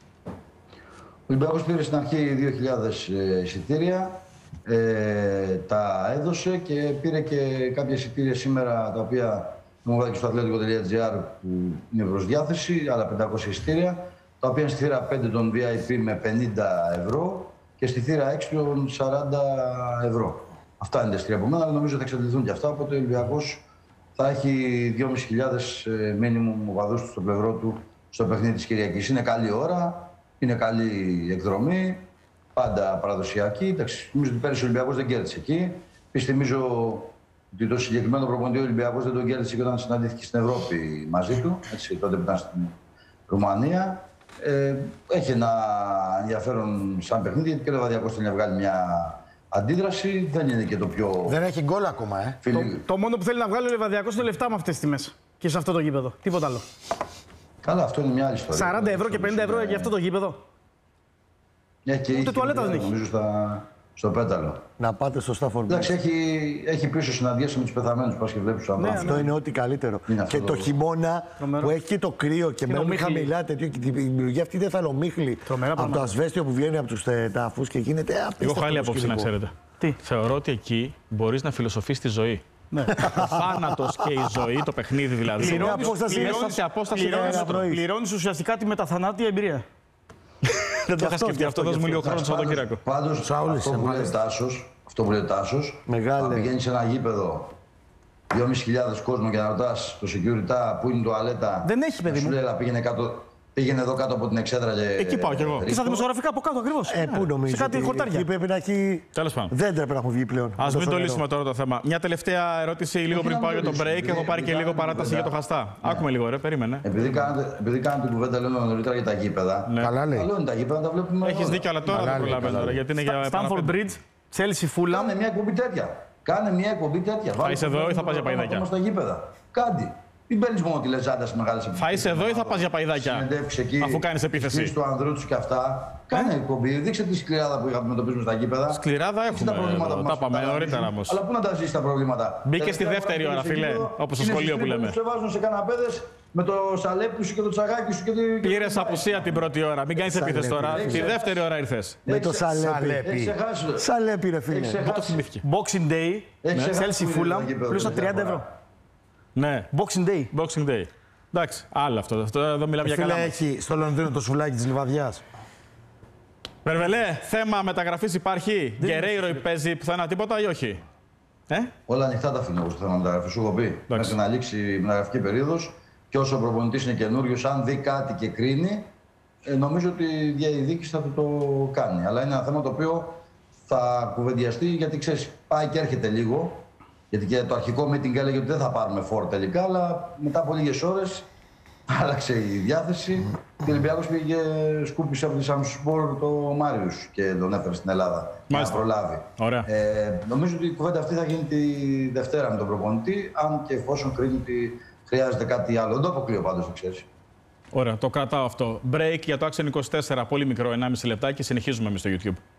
Ο Ολυμπιακός πήρε στην αρχή δύο χιλιάδες εισιτήρια, ε, τα έδωσε και πήρε και κάποια εισιτήρια σήμερα τα οποία μου βάλει και στο αθλέτικο τελεία τζι άρ που είναι προς διάθεση, άλλα πεντακόσια εισιτήρια, τα οποία είναι στη θύρα πέντε των βι άι πι με πενήντα ευρώ και στη θύρα έξι των σαράντα ευρώ. Αυτά είναι τα εισιτήρια από μένα, αλλά νομίζω θα εξαντληθούν και αυτά, οπότε ο Ολυμπιακός θα έχει δυόμισι χιλιάδες μίνιμουμ οπαδούς του στο πλευρό του στο παιχνίδι της Κυριακής. Είναι καλή ώρα, είναι καλή εκδρομή, πάντα παραδοσιακή. Εντάξει, νομίζω ότι πέρυσι ο Ολυμπιακός δεν κέρδισε εκεί. Επίσης θυμίζω ότι το συγκεκριμένο προπονητή ο Ολυμπιακός δεν τον κέρδισε και όταν συναντήθηκε στην Ευρώπη μαζί του, έτσι, τότε που ήταν στην Ρουμανία. Ε, έχει ένα ενδιαφέρον σαν παιχνίδι, γιατί και ο Λεβαδιακός θέλει να βγάλει μια αντίδραση. Δεν είναι και το πιο. Δεν έχει γκολ ακόμα, ε. Το, το μόνο που θέλει να βγάλει ο Λεβαδιακός είναι λεφτά με αυτές τις τιμές. και σε αυτό το γήπεδο. Τίποτα άλλο. Καλά, αυτό είναι μια άλλη ιστορία. σαράντα ευρώ και πενήντα ευρώ για αυτό το γήπεδο. Ναι, και ούτε τουαλέτα δεν έχει. Νομίζω στα, στο Πέταλο. Να πάτε στο Stafford Bridge. Εντάξει, έχει, έχει πίσω συναντήσεις με τους πεθαμένους. Πας και βλέπεις τους ανθρώπους. Αυτό είναι ό,τι καλύτερο. Είναι και αυτό το το- χειμώνα Τρομερό. που έχει και το κρύο και μένουμε ομίχλη. χαμηλά τέτοιο. Και την δημιουργία αυτή δεν θα είναι ομίχλη. Τρομερά Από το πράγματα. ασβέστιο που βγαίνει από τους τε- τάφους και γίνεται Εγώ απίστευτο. έχω άλλη το απόψη να σκηνικό. ξέρετε. Τι. Θεωρώ ότι εκεί μπορείς να φιλοσοφείς τη ζωή. Ναι. Ο θάνατος και η ζωή, το παιχνίδι δηλαδή. Είναι Πληρώνεις- απόσταση Μέσα ενός- σε απόσταση Πληρώνεις- αεροδρόμου. Πληρώνεις ουσιαστικά τη μεταθανάτια εμπειρία. Δεν το είχα αυτό, σκεφτεί γι' αυτό, αυτό, δώσ' μου γι' λίγο αυτό. χρόνο το Σαββατοκύριακο. Πάντως, Σαούλης, αυτό που λέει ο Τάσος, αυτό που λέει ο Τάσος, Μεγάλε. αν πηγαίνεις σε ένα γήπεδο δυόμισι χιλιάδες κόσμο και να ρωτάς το security που είναι η τουαλέτα. Δεν έχει, παιδί να σου μου. λέει, «Έλα, πήγαινε, κάτω, πήγαινε εδώ κάτω από την εξέδρα και. Εκεί πάω κι εγώ. Και στα ρίχτω». δημοσιογραφικά από κάτω ακριβώς. Ε, πού νομίζω. Σε κάτι ότι χορτάρια. Εκεί πρέπει να έχει. Τέλος πάντων. Δεν πρέπει να έχουν βγει πλέον. Α Τόσο μην το νερό. λύσουμε τώρα το θέμα. Μια τελευταία ερώτηση λίγο Όχι, πριν να πάω μην για το το break. λύσουμε. Έχω πάρει και Επειδή λίγο κάνουμε παράταση κουβέντα. για το χαστά. Άκουμε λίγο, ρε, περίμενε. Επειδή κάνετε, επειδή κάνετε την κουβέντα λέω νωρίτερα για τα γήπεδα. Ναι. Καλά λέει. Καλό είναι τα γήπεδα, τα βλέπουμε. Έχει όλα. δίκιο, αλλά τώρα Καλά δεν λέει, προλαβαίνω καλά τώρα λέει. γιατί είναι για Stanford επαναπέντε. Bridge, Chelsea Fulham. Κάνε μια εκπομπή τέτοια. Κάνε μια εκπομπή τέτοια. Βάλε είσαι το εδώ ή θα θέμα πας για ακόμα παϊδάκια? Στα γήπεδα. Κάντε. Μην παίρνει μόνο τη λεζάντα στι μεγάλε επιτυχίε. Θα είσαι εδώ ή θα πας για παϊδάκια? Συνεντεύξεις εκεί, Αφού κάνεις επίθεση. στις του ανδρού του και αυτά. Κάνε εκπομπή. Δείξε τη σκληράδα που είχαμε αντιμετωπίζουμε στα γήπεδα. Σκληράδα Δείξε έχουμε τα προβλήματα εδώ, που τα μας είπαμε ταλανίζουν. νωρίτερα όμως. Αλλά πού να τα ζήσει τα προβλήματα. Μπήκε Τελευταία στη φορά δεύτερη που ώρα, πήγες φίλε, γήπεδο, όπως στο είναι σχολείο στις που λέμε. τρύπες σε βάζουν σε καναπέδες με το σαλέπι σου και το τσαγάκι σου και το. Πήρε απουσία την πρώτη ώρα. Μην κάνει επίθεση τώρα. Έχεις- Τη δεύτερη ώρα ήρθε. Με το σαλέπι. Σαλέπι. Έχει ξεχάσει. ρε. Σαλέπι, ρε φίλε. Έχεις Πού το ξεχάσει. θυμήθηκε. Boxing Day, Έχεις ξεχάσει Chelsea που είναι το Fulham, γήπεδο πλούστα τελευταία τριάντα φορά. ευρώ. Ναι, Boxing Day. Boxing Day. Εντάξει, άλλο αυτό. αυτό εδώ μιλάμε για Φίλε, καλά. έχει στο Λονδίνο το σουλάκι της Λιβαδιάς. Περβελέ, θέμα μεταγραφής υπάρχει. Γκερέιρο παίζει πουθενά τίποτα ή όχι? Ε? Όλα ανοιχτά τα αφήνω εγώ στο θέμα μεταγραφή. Σου έχω πει. Μέχρι να λήξει η μεταγραφική περίοδο και όσο ο προπονητής είναι καινούριο, αν δει κάτι και κρίνει, ε, νομίζω ότι η διαδιοίκηση θα του το κάνει. Αλλά είναι ένα θέμα το οποίο θα κουβεντιαστεί γιατί ξέρει, πάει και έρχεται λίγο. Γιατί και το αρχικό meeting έλεγε ότι δεν θα πάρουμε φόρ τελικά, αλλά μετά από λίγες ώρες άλλαξε η διάθεση και ο Ολυμπιακός πήγε και σκούπισε από τη Σαμσπορ το Μάριους και τον έφερε στην Ελλάδα για να Μάλιστα. προλάβει. Ωραία. Ε, νομίζω ότι η κουβέντα αυτή θα γίνει τη Δευτέρα με τον προπονητή, αν και εφόσον κρίνει ότι χρειάζεται κάτι άλλο. Δεν το αποκλείω πάντως, το ξέρεις. Ωραία, το κρατάω αυτό. Break για το Action είκοσι τέσσερα, πολύ μικρό, ενάμιση λεπτά και συνεχίζουμε εμείς στο YouTube.